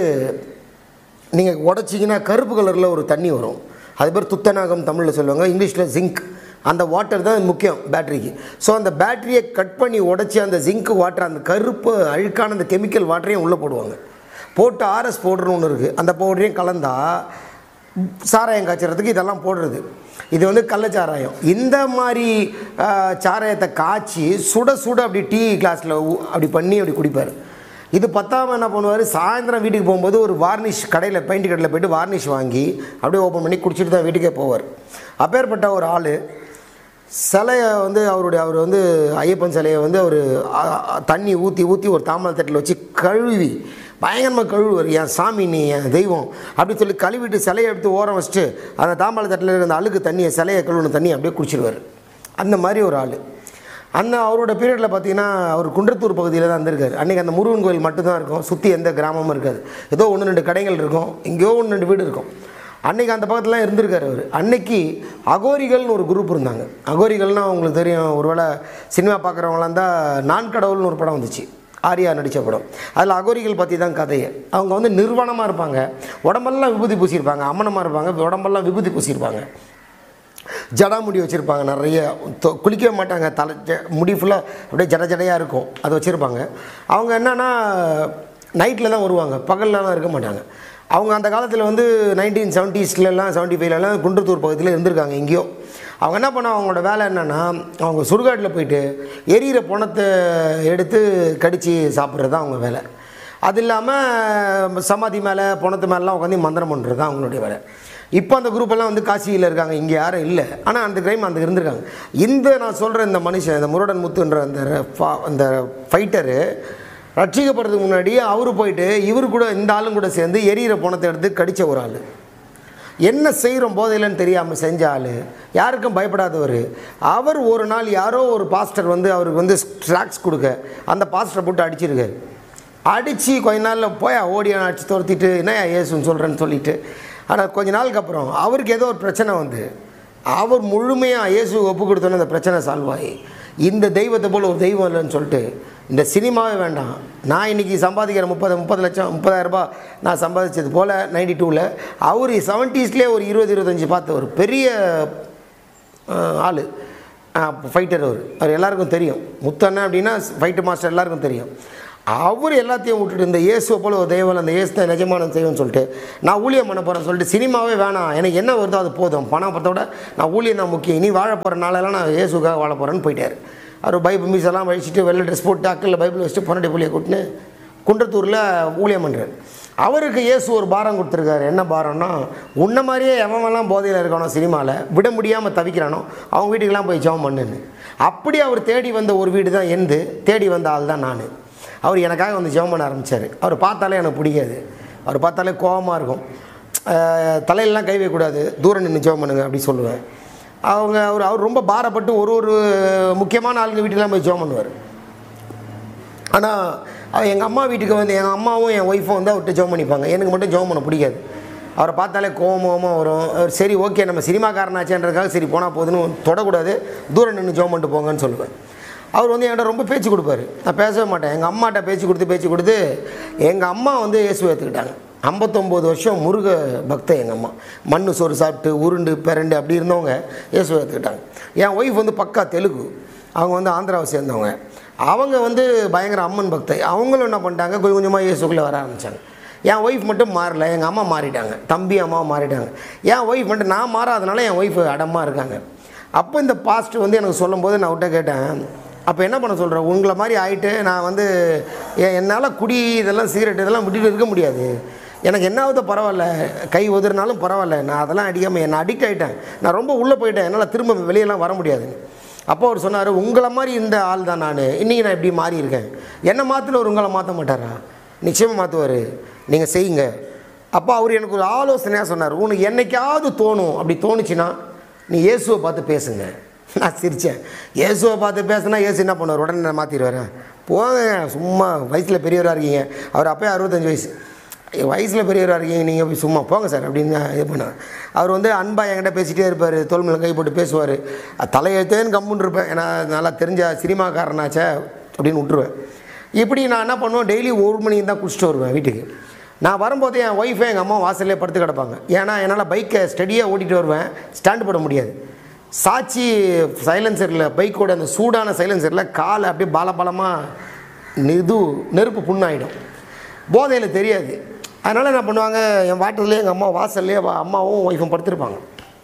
நீங்கள் உடச்சிங்கன்னா கருப்பு கலரில் ஒரு தண்ணி வரும். அது பேர் துத்தநாகம் தமிழில் சொல்லுவாங்க, இங்கிலீஷில் ஜிங்க். அந்த வாட்டர் தான் முக்கியம் பேட்டரிக்கு. ஸோ அந்த பேட்டரியை கட் பண்ணி உடச்சி அந்த ஜிங்க் வாட்டர், அந்த கருப்பு அழுக்கான அந்த கெமிக்கல் வாட்டரையும் உள்ளே போடுவாங்க. போட்டு ஆர்எஸ் பவுடர்னு ஒன்று இருக்குது, அந்த பவுடரையும் கலந்தால் சாராயம் காய்ச்சறதுக்கு இதெல்லாம் போடுறது. இது வந்து கள்ளச்சாராயம். இந்த மாதிரி சாராயத்தை காய்ச்சி சுட அப்படி டீ கிளாஸில் அப்படி பண்ணி அப்படி குடிப்பார். இது பத்தாமல் என்ன பண்ணுவார், சாயந்தரம் வீட்டுக்கு போகும்போது ஒரு வார்னிஷ் கடையில், பெயிண்ட் கடையில் போய்ட்டு வார்னிஷ் வாங்கி அப்படியே ஓப்பன் பண்ணி குடிச்சிட்டு தான் வீட்டுக்கே போவார். அப்பேற்பட்ட ஒரு ஆள் சிலையை வந்து அவர் வந்து ஐயப்பன் சிலையை வந்து அவர் தண்ணி ஊற்றி ஒரு தாமரை தட்டில் வச்சு கழுவி பயங்கரமாக கழுவுவார். என் சாமி, நீ என் தெய்வம் அப்படின்னு சொல்லி கழுவிட்டு சிலையை எடுத்து ஓரம் வச்சுட்டு அந்த தாமரை தட்டில் இருக்கிற அந்த அழுக்கு தண்ணியை, சிலையை கழுவுன தண்ணி அப்படியே குடிச்சிடுவார். அந்த மாதிரி ஒரு ஆள். அவரோட பீரியடில் பார்த்தீங்கன்னா அவர் குன்றத்தூர் பகுதியில் தான் இருந்திருக்காரு. அன்றைக்கி அந்த முருகன் கோயில் மட்டும்தான் இருக்கும், சுற்றி எந்த கிராமமும் இருக்காது. ஏதோ 1-2 கடைகள் இருக்கும், எங்கேயோ 1-2 வீடு இருக்கும். அன்றைக்கி அந்த பக்கத்துலாம் இருந்திருக்காரு அவர். அன்னைக்கு அகோரிகள்னு ஒரு குரூப் இருந்தாங்க. அகோரிகள்னால் அவங்களுக்கு தெரியும், ஒருவேளை சினிமா பார்க்குறவங்களாம் தான், நான் கடவுள்னு ஒரு படம் வந்துச்சு, ஆரியா நடித்த படம். அதில் அகோரிகள் பற்றி தான் கதையை. அவங்க வந்து நிர்வாணமாக இருப்பாங்க, உடம்பெல்லாம் விபூதி பூசியிருப்பாங்க, அம்மனமாக இருப்பாங்க, உடம்பெல்லாம் விபூதி பூசியிருப்பாங்க, ஜடாமுடி வச்சுருப்பாங்க, நிறைய குளிக்கவே மாட்டாங்க, முடி ஃபுல்லாக அப்படியே ஜடையாக இருக்கும், அதை வச்சுருப்பாங்க. அவங்க என்னென்னா நைட்டில் தான் வருவாங்க, பகல்லலாம் இருக்க மாட்டாங்க. அவங்க அந்த காலத்தில் வந்து 1970s 75 குன்றத்தூர் பக்கத்தில் இருந்திருக்காங்க எங்கேயோ. அவங்க என்ன பண்ணால் அவங்களோட வேலை என்னென்னா, அவங்க சுடுகாட்டில் போயிட்டு எரியிற பணத்தை எடுத்து கடித்து சாப்பிட்றது தான் அவங்க வேலை. அது இல்லாமல் சமாதி மேலே பணத்து மேலாம் உட்காந்து மந்திரம் பண்ணுறது தான் அவங்களுடைய வேலை. இப்போ அந்த குரூப்பெல்லாம் வந்து காசியில் இருக்காங்க, இங்கே யாரும் இல்லை. ஆனால் அந்த டைம் அந்த இருந்திருக்காங்க. நான் சொல்கிற இந்த மனுஷன், இந்த முருடன் முத்துன்ற அந்த ஃபைட்டரு ரட்சிக்கப்படுறதுக்கு முன்னாடி அவர் போயிட்டு இவர் கூட இந்த ஆளும் கூட சேர்ந்து எரியிற பணத்தை எடுத்து கடித்த ஒரு ஆள். என்ன செய்கிறோம் போதையிலன்னு தெரியாமல் செஞ்ச ஆள், யாருக்கும் பயப்படாதவர். அவர் ஒரு நாள் யாரோ ஒரு பாஸ்டர் வந்து அவருக்கு வந்து ஸ்ட்ராக்ஸ் கொடுக்க அந்த பாஸ்டரை போட்டு அடிச்சிருக்காரு. அடித்து கொஞ்ச நாளில் போய் ஓடியான அடித்து துரத்திட்டு என்ன ஏசுன்னு சொல்கிறேன்னு சொல்லிவிட்டு. ஆனால் கொஞ்ச நாளுக்கு அப்புறம் அவருக்கு ஏதோ ஒரு பிரச்சனை வந்து அவர் முழுமையாக இயேசு ஒப்பு கொடுத்தோன்னு அந்த பிரச்சனை சால்வ் ஆகி இந்த தெய்வத்தை போல் ஒரு தெய்வம் இல்லைன்னு சொல்லிட்டு இந்த சினிமாவே வேண்டாம், நான் இன்றைக்கி சம்பாதிக்கிற 30,000 ரூபாய் நான் சம்பாதிச்சது போல் 92ல் அவர் 70ஸ்லேயே ஒரு 20-25 பார்த்த ஒரு பெரிய ஆள் ஃபைட்டர். அவர் எல்லாருக்கும் தெரியும். முத்தண்ணன் அப்படின்னா ஃபைட்டர் மாஸ்டர் எல்லாருக்கும் தெரியும். அவர் எல்லாத்தையும் விட்டுட்டு இந்த இயேசுவை போல் ஒரு தெய்வம், அந்த இயேசு தான் நிஜமான தெய்வம்னு சொல்லிட்டு நான் ஊழியம் பண்ண போகிறேன்னு சொல்லிட்டு சினிமாவே வேணாம், எனக்கு என்ன வருதோ அது போதும், பணம் பற்றோட நான் ஊழியம் தான் முக்கியம், இனி வாழ போகிற நாளெல்லாம் நான் இயேசுக்காக வாழ போகிறேன்னு போயிட்டார். அவர் பைபிள் மீஸெல்லாம் வழிச்சிட்டு வெள்ளை ட்ரெஸ் போட்டு அக்கில் பைபிள் வச்சுட்டு பொன்னாடி புள்ளியை கூட்டின்னு குன்றத்தூரில் ஊழியம் பண்ணுறார். அவருக்கு இயேசு ஒரு பாரம் கொடுத்துருக்காரு. என்ன பாரம்னா, உன்ன மாதிரியே எவன்லாம் போதையில் இருக்கானோ சினிமாவில் விட முடியாமல் தவிக்கிறானோ அவங்க வீட்டுக்கெல்லாம் போய் ஜெபம் பண்ணுன்னு. அப்படி அவர் தேடி வந்த ஒரு வீடு தான் எந்து, தேடி வந்த ஆள் தான் நான். அவர் எனக்காக வந்து ஜெபம் பண்ண ஆரம்பித்தார். அவர் பார்த்தாலே எனக்கு பிடிக்காது, அவர் பார்த்தாலே கோபமாக இருக்கும். தலையிலலாம் கை வைக்கக்கூடாது, தூரம் நின்று ஜெபம் பண்ணுங்க அப்படி சொல்லுவேன். அவர் ரொம்ப பாரப்பட்டு ஒரு முக்கியமான ஆளுங்க வீட்டுக்கெல்லாம் போய் ஜெபம் பண்ணுவார். ஆனால் எங்கள் அம்மா வீட்டுக்கு வந்து எங்கள் அம்மாவும் என் ஒய்ஃபும் வந்து அவர்கிட்ட ஜெபம் பண்ணிப்பாங்க. எனக்கு மட்டும் ஜெபம் பண்ண பிடிக்காது. அவரை பார்த்தாலே கோபமாக வரும். சரி ஓகே நம்ம சினிமாக்காரனாச்சேன்றதுக்காக சரி போனால் போதுன்னு தொடக்கூடாது, தூரம் நின்று ஜெபம் பண்ணிட்டு போங்கன்னு சொல்லுவேன். அவர் வந்து என்கிட்ட ரொம்ப பேச்சு கொடுப்பார், நான் பேசவே மாட்டேன். எங்கள் அம்மாட்ட பேச்சு கொடுத்து எங்கள் அம்மா வந்து இயேசுவை ஏற்றுக்கிட்டாங்க. 59 வருஷம் முருக பக்தை எங்கள் அம்மா. மண் சோறு சாப்பிட்டு உருண்டு பிறண்டு அப்படி இருந்தவங்க இயேசுவை ஏற்றுக்கிட்டாங்க. என் ஒய்ஃப் வந்து பக்கா தெலுங்கு, அவங்க வந்து ஆந்திராவை சேர்ந்தவங்க. அவங்க வந்து பயங்கர அம்மன் பக்தை. அவங்களும் என்ன பண்ணிட்டாங்க, கொஞ்சம் கொஞ்சமாக இயேசுக்குள்ளே வர ஆரம்பித்தாங்க. என் ஒய்ஃப் மட்டும் மாறல, எங்கள் அம்மா மாறிட்டாங்க, தம்பி அம்மாவும் மாறிட்டாங்க. என் ஒய்ஃப் மட்டும் நான் மாறாதனால என் ஒய்ஃப் அடமாக இருக்காங்க. அப்போ இந்த பாஸ்ட் வந்து எனக்கு சொல்லும்போது நான் விட்ட கேட்டேன், அப்போ என்ன பண்ண சொல்கிறேன், உங்களை மாதிரி ஆகிட்டு நான் வந்து என்னால் குடி இதெல்லாம் சிகரெட் இதெல்லாம் விட்டுட்டு இருக்க முடியாது, எனக்கு என்னாவது பரவாயில்ல, கை உதறினாலும் பரவாயில்ல, நான் அதெல்லாம் அடிக்காமல் நான் அடிக்ட் ஆகிட்டேன், நான் ரொம்ப உள்ளே போயிட்டேன், என்னால் திரும்ப வெளியெல்லாம் வர முடியாதுன்னு. அப்போ அவர் சொன்னார், உங்களை மாதிரி இந்த ஆள் தான் நான், இன்றைக்கி நான் இப்படி மாறி இருக்கேன், என்னை மாற்றல உங்களை மாற்ற மாட்டாரா, நிச்சயமாக மாற்றுவார், நீங்கள் செய்யுங்க. அப்போ அவர் எனக்கு ஒரு ஆலோசனையாக சொன்னார், உனக்கு என்னைக்காவது தோணும், அப்படி தோணுச்சுன்னா நீ இயேசுவை பார்த்து பேசுங்க. நான் சிரித்தேன். இயேசுவை பார்த்து பேசுனா இயேசு என்ன பண்ணுவார், உடனே நான் மாற்றிடுவார். போங்க, சும்மா வயசில் பெரியவராக இருக்கீங்க, அவர் அப்போயே 65 வயசு, வயசில் பெரியவராக இருக்கீங்க, நீங்கள் போய் சும்மா போங்க சார் அப்படின்னு இது பண்ணார். அவர் வந்து அன்பாக என்கிட்ட பேசிகிட்டே இருப்பார், தோல் மேலே கை போட்டு பேசுவார். தலையெழுத்தேன்னு கம்முன்னு இருப்பேன், ஏன்னா நல்லா தெரிஞ்ச சினிமாக்காரனாச்சே அப்படின்னு விட்டுருவேன். இப்படி நான் என்ன பண்ணுவேன், டெய்லி 1 மணிக்கு தான் குடிச்சிட்டு வருவேன் வீட்டுக்கு. நான் வரும்போது என் ஒய்ஃபை எங்கள் அம்மா வாசல்லே படுத்து கிடப்பாங்க. ஏன்னா என்னால் பைக்கை ஸ்டடியாக ஓட்டிகிட்டு வருவேன், ஸ்டாண்டு போட முடியாது. சாட்சி சைலன்சரில், பைக்கோட அந்த சூடான சைலன்சரில் காலை அப்படியே பாலமாக நெருப்பு புண்ணாயிடும். போதையில் தெரியாது. அதனால் என்ன பண்ணுவாங்க, என் வாட்டர்லேயே எங்கள் அம்மா வாசல்லையே அம்மாவும் ஒய்ஃபும் படுத்துருப்பாங்க.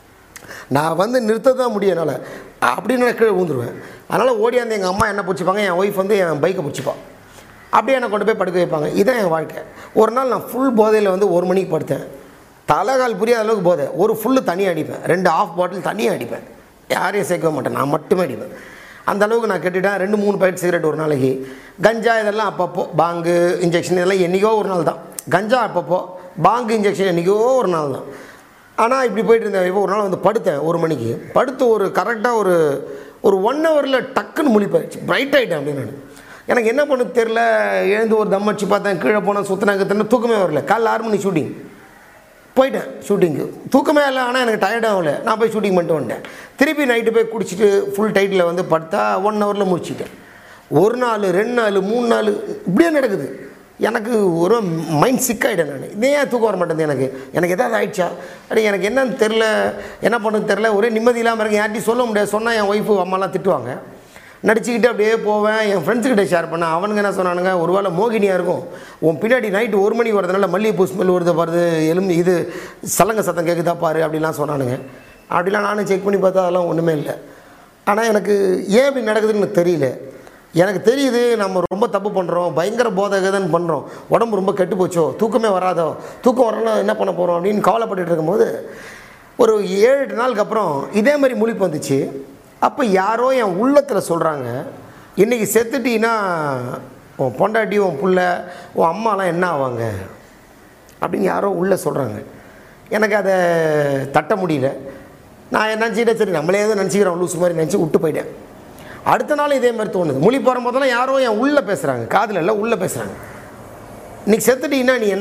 நான் வந்து நிறுத்த தான் முடியும் என்னால், அப்படின்னு நான் கீழே விழுந்துருவேன். அதனால் ஓடியாந்து எங்கள் அம்மா என்ன பிடிச்சிப்பாங்க, என் ஒய்ஃப் வந்து என் பைக்கை பிடிச்சிப்பான், அப்படியே என்னை கொண்டு போய் படுக்க வைப்பாங்க. இதுதான் என் வாழ்க்கை. ஒரு நாள் நான் ஃபுல் போதையில் வந்து 1 மணிக்கு படுத்தேன். தலைகால் புரியாத அளவுக்கு போதை. ஒரு ஃபுல்லு தண்ணி அடிப்பேன், 2 1/2 பாட்டில் தண்ணியை அடிப்பேன், யாரையும் சேர்க்க மாட்டேன், நான் மட்டுமே அடிப்பேன். அந்த அளவுக்கு நான் கெட்டுட்டேன். 2-3 பாக்கெட் சிகரெட் ஒரு நாளைக்கு. கஞ்சா இதெல்லாம் அப்பப்போ, பாங்கு இன்ஜெக்ஷன் இதெல்லாம் என்றைக்கோ ஒரு நாள் தான். கஞ்சா அப்பப்போ, பாங்கு இன்ஜெக்ஷன் என்றைக்கோ ஒரு நாள் தான். ஆனால் இப்படி போயிட்டு இருந்தேன். இப்போ ஒரு நாள் வந்து படுத்தேன் 1 மணிக்கு. படுத்து ஒரு கரெக்டாக ஒரு 1 ஹவரில் டக்குன்னு முழிப்பாயிடுச்சு, பிரைட் ஆகிட்டேன் அப்படின்னு. நான் எனக்கு என்ன பண்ணு தெரில, எழுந்து ஒரு தம் அடிச்சு பார்த்தேன், கீழே போனேன், சுற்றினாங்க, தூக்கமே வரல. காலைல 6 மணி ஷூட்டிங் போயிட்டேன். ஷூட்டிங்கு தூக்கமே இல்லை, ஆனால் எனக்கு டயர்டாகல. நான் போய் ஷூட்டிங் பண்ணிட்டு வந்துட்டேன். திருப்பி நைட்டு போய் குடிச்சிட்டு ஃபுல் டைட்டில் வந்து படுத்தா 1 ஹவரில் முடிச்சிட்டேன். 1 நாள் 2 நாள் 3 நாள் இப்படியே நடக்குது. எனக்கு ஒரு மைண்ட் சிக்காயிட்டேன். நான் இதே தூக்கம் வர மாட்டேங்குது. எனக்கு எதாவது ஆயிடுச்சா, அப்படி எனக்கு என்னன்னு தெரில, என்ன பண்ணுறது தெரில, ஒரே நிம்மதி இல்லாமல் இருக்கு. யார்ட்டையும் சொல்ல முடியாது. சொன்னால் என் ஒய்ஃபு அம்மாலாம் திட்டுவாங்க. நடிச்சுக்கிட்டு அப்படியே போவேன். என் ஃப்ரெண்ட்ஸுக்கிட்ட ஷேர் பண்ணேன். அவனுங்க என்ன சொன்னானுங்க, ஒரு வேளை மோகினியாக இருக்கும், உன் பின்னாடி நைட்டு 1 மணிக்கு வரதுனால மல்லிகைப்பூ ஸ்மெல் வருது பாருது, இது சலங்க சத்தம் கேட்குதா பாரு அப்படிலாம் சொன்னானுங்க. அப்படிலாம் நானும் செக் பண்ணி பார்த்தா அதெல்லாம் ஒன்றுமே இல்லை. ஆனால் எனக்கு ஏன் இப்படி நடக்குதுன்னு எனக்கு தெரியல. எனக்கு தெரியுது நம்ம ரொம்ப தப்பு பண்ணுறோம், பயங்கர போதகதன்னு பண்ணுறோம், உடம்பு ரொம்ப கெட்டு போச்சோ, தூக்கமே வராதோ, தூக்கம் வரலாம் என்ன பண்ண போகிறோம் அப்படின்னு கவலைப்பட்டுட்டு இருக்கும்போது ஒரு 7-8 நாளுக்கு அப்புறம் இதே மாதிரி முழிப்பு வந்துச்சு. அப்போ யாரோ என் உள்ளத்தில் சொல்கிறாங்க, இன்றைக்கி செத்துட்டீங்கன்னா உன் பொண்டாட்டி, உன் புள்ள, உன் அம்மாலாம் என்ன ஆவாங்க அப்படின்னு யாரோ உள்ளே சொல்கிறாங்க. எனக்கு அதை தட்ட முடியல. நான் நினச்சிக்கிட்டே சரி நம்மளே எதுவும் நினச்சிக்கிறோம் லூஸ் மாதிரி நினச்சி விட்டு போயிட்டேன். அடுத்த நாள் இதே மாதிரி தோணுது. மொழி போகிற போதெல்லாம் யாரோ என் உள்ளே பேசுகிறாங்க, காதில் எல்லாம் உள்ளே பேசுகிறாங்க. இன்றைக்கி செத்துட்டீங்கன்னா நீ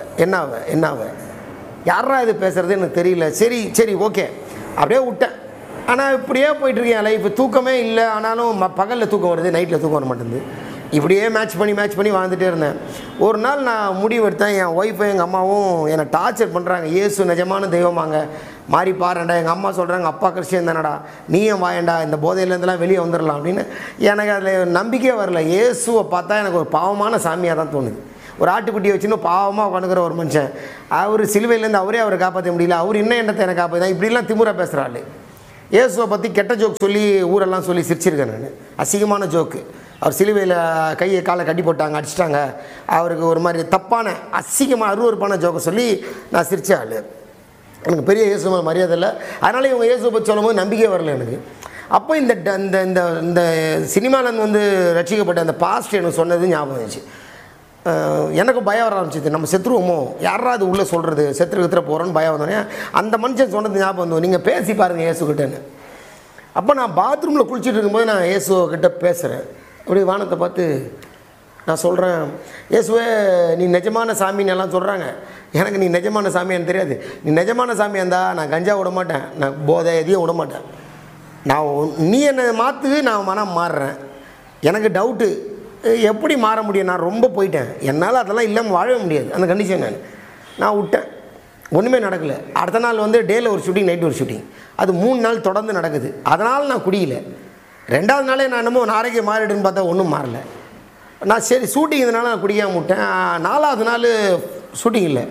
என்னாவ யாரா இது பேசுகிறது எனக்கு தெரியல. சரி ஓகே அப்படியே விட்டேன். ஆனால் இப்படியே போயிட்டுருக்கேன் லைஃப். தூக்கமே இல்லை, ஆனாலும் பகலில் தூக்கம் வருது, நைட்டில் தூக்கம் வர மாட்டேங்குது. இப்படியே மேட்ச் பண்ணி வாழ்ந்துகிட்டே இருந்தேன். ஒரு நாள் நான் முடிவு எடுத்தேன், என் ஒய்ஃபும் எங்கள் அம்மாவும் என்னை டார்ச்சர் பண்ணுறாங்க. இயேசு நிஜமான தெய்வமாங்க, மாறி பாருண்டா. எங்கள் அம்மா சொல்கிறாங்க, அப்பா கிறிஸ்டியன் தானடா, நீயும் வாயண்டா, இந்த போதையிலேருந்துலாம் வெளியே வந்துடலாம் அப்படின்னு. எனக்கு அதில் நம்பிக்கையே வரல. இயேசுவை பார்த்தா எனக்கு ஒரு பாவமான சாமியாக தான் தோணுது. ஒரு ஆட்டுக்குட்டியை வச்சுன்னு பாவமாக உட்காந்துக்கிற ஒரு மனுஷன், அவர் சிலுவையிலேருந்து அவரை காப்பாற்ற முடியல, அவர் இன்னும் என்னத்தை எனக்கு காப்பாற்ற, இப்படிலாம் திமுறை பேசுகிறாள். இயேசுவை பற்றி கெட்ட ஜோக் சொல்லி ஊரெல்லாம் சொல்லி சிரிச்சிருக்கேன் நான். அசிங்கமான ஜோக்கு. அவர் சிலுவையில் கையை காலை கட்டி போட்டாங்க, அடிச்சிட்டாங்க, அவருக்கு ஒரு மாதிரி தப்பான அசிங்கமாக அருவருப்பான ஜோக்கை சொல்லி நான் சிரிச்ச ஆள். எனக்கு பெரிய இயேசு மரியாதை இல்லை. அதனால் இவங்க இயேசுவை பற்றி சொல்லும் போது நம்பிக்கையே வரல எனக்கு. அப்போ இந்த இந்த இந்த சினிமாவில் வந்து ரட்சிக்கப்பட்ட அந்த பாஸ்ட் எனக்கு சொன்னது ஞாபகம் இருந்துச்சு. எனக்கும் பயம் வர ஆரம்பிச்சிது, நம்ம செத்துருவோமோ, யாராவது உள்ளே சொல்கிறது, செத்துற போகிறோன்னு பயம் வந்தோடனே அந்த மனுஷன் சொன்னது ஞாபகம் வந்தோம், நீங்கள் பேசி பாருங்கள் இயேசுக்கிட்டேன்னு. அப்போ நான் பாத்ரூமில் குளிச்சுட்டு இருக்கும்போது நான் இயேசுக்கிட்ட பேசுகிறேன். அப்படி வானத்தை பார்த்து நான் சொல்கிறேன், இயேசுவே நீ நிஜமான சாமின்னு எல்லாம் சொல்கிறாங்க, எனக்கு நீ நிஜமான சாமியான்னு தெரியாது. நீ நிஜமான சாமியாக இருந்தால் நான் கஞ்சா விட மாட்டேன், நான் போதை எதையும் விட மாட்டேன். நீ என்னை மாற்று, நான் மனம் மாறுறேன். எனக்கு டவுட்டு, எப்படி மாற முடியும், நான் ரொம்ப போயிட்டேன், என்னால் அதெல்லாம் இல்லாமல் வாழவே முடியாது, அந்த கண்டிஷன் நான் விட்டேன். ஒன்றுமே நடக்கலை. அடுத்த நாள் வந்து டேயில் ஒரு ஷூட்டிங், நைட்டு ஒரு ஷூட்டிங், அது 3 நாள் தொடர்ந்து நடக்குது. அதனால் நான் குடியில. 2வது நாளே நான் என்னமோ நாளைக்கு மாறிடுன்னு பார்த்தா ஒன்றும் மாறலை. நான் சரி ஷூட்டிங் இதனால நான் குடிக்காமல் விட்டேன். 4வது நாள் ஷூட்டிங் இல்லை.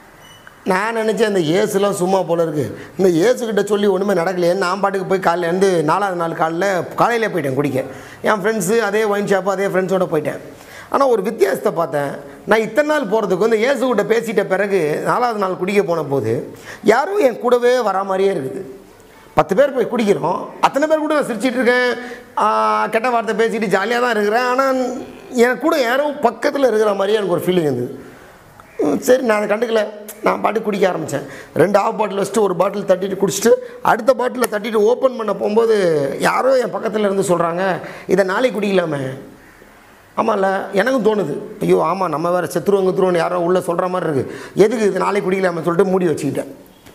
நான் நினச்சேன் இந்த ஏசுலாம் சும்மா போல இருக்குது, இந்த ஏசுக்கிட்ட சொல்லி ஒன்றுமே நடக்கலையேன்னு நான் பாட்டுக்கு போய் காலையிலேருந்து 4வது நாள் காலையிலே போயிட்டேன் குடிக்க. என் ஃப்ரெண்ட்ஸு அதே ஒயின் ஷாப்பு அதே ஃப்ரெண்ட்ஸோடு போயிட்டேன். ஆனால் ஒரு வித்தியாசத்தை பார்த்தேன். நான் இத்தனை நாள் போகிறதுக்கு வந்து ஏசுக்கிட்ட பேசிட்ட பிறகு 4வது நாள் குடிக்க போன போது யாரும் என் கூடவே வரா மாதிரியே இருக்குது. 10 பேர் போய் குடிக்கிறோம், அத்தனை பேர் கூட நான் சிரிச்சிட்ருக்கேன், கெட்ட வார்த்தை பேசிட்டு ஜாலியாக தான் இருக்கிறேன். ஆனால் என் கூட யாரும் பக்கத்தில் இருக்கிற மாதிரியே எனக்கு ஒரு ஃபீலிங் இருந்தது. சரி நான் அதை கண்டுக்கல, நான் பாட்டு குடிக்க ஆரம்பித்தேன். 2 ஆஃப் பாட்டில் வச்சுட்டு ஒரு பாட்டில் தட்டிட்டு குடிச்சிட்டு அடுத்த பாட்டில் தட்டிட்டு ஓப்பன் பண்ண போகும்போது யாரோ என் பக்கத்தில் இருந்து சொல்கிறாங்க, இதை நாளைக்கு குடிக்கலாமே. ஆமாம்ல, எனக்கும் தோணுது, ஐயோ ஆமாம் நம்ம வேறு செத்துருவோன்னு யாரோ உள்ளே சொல்கிற மாதிரி இருக்குது, எதுக்கு இது நாளைக்கு குடிக்கலாமே சொல்லிட்டு மூடி வச்சுக்கிட்டேன்.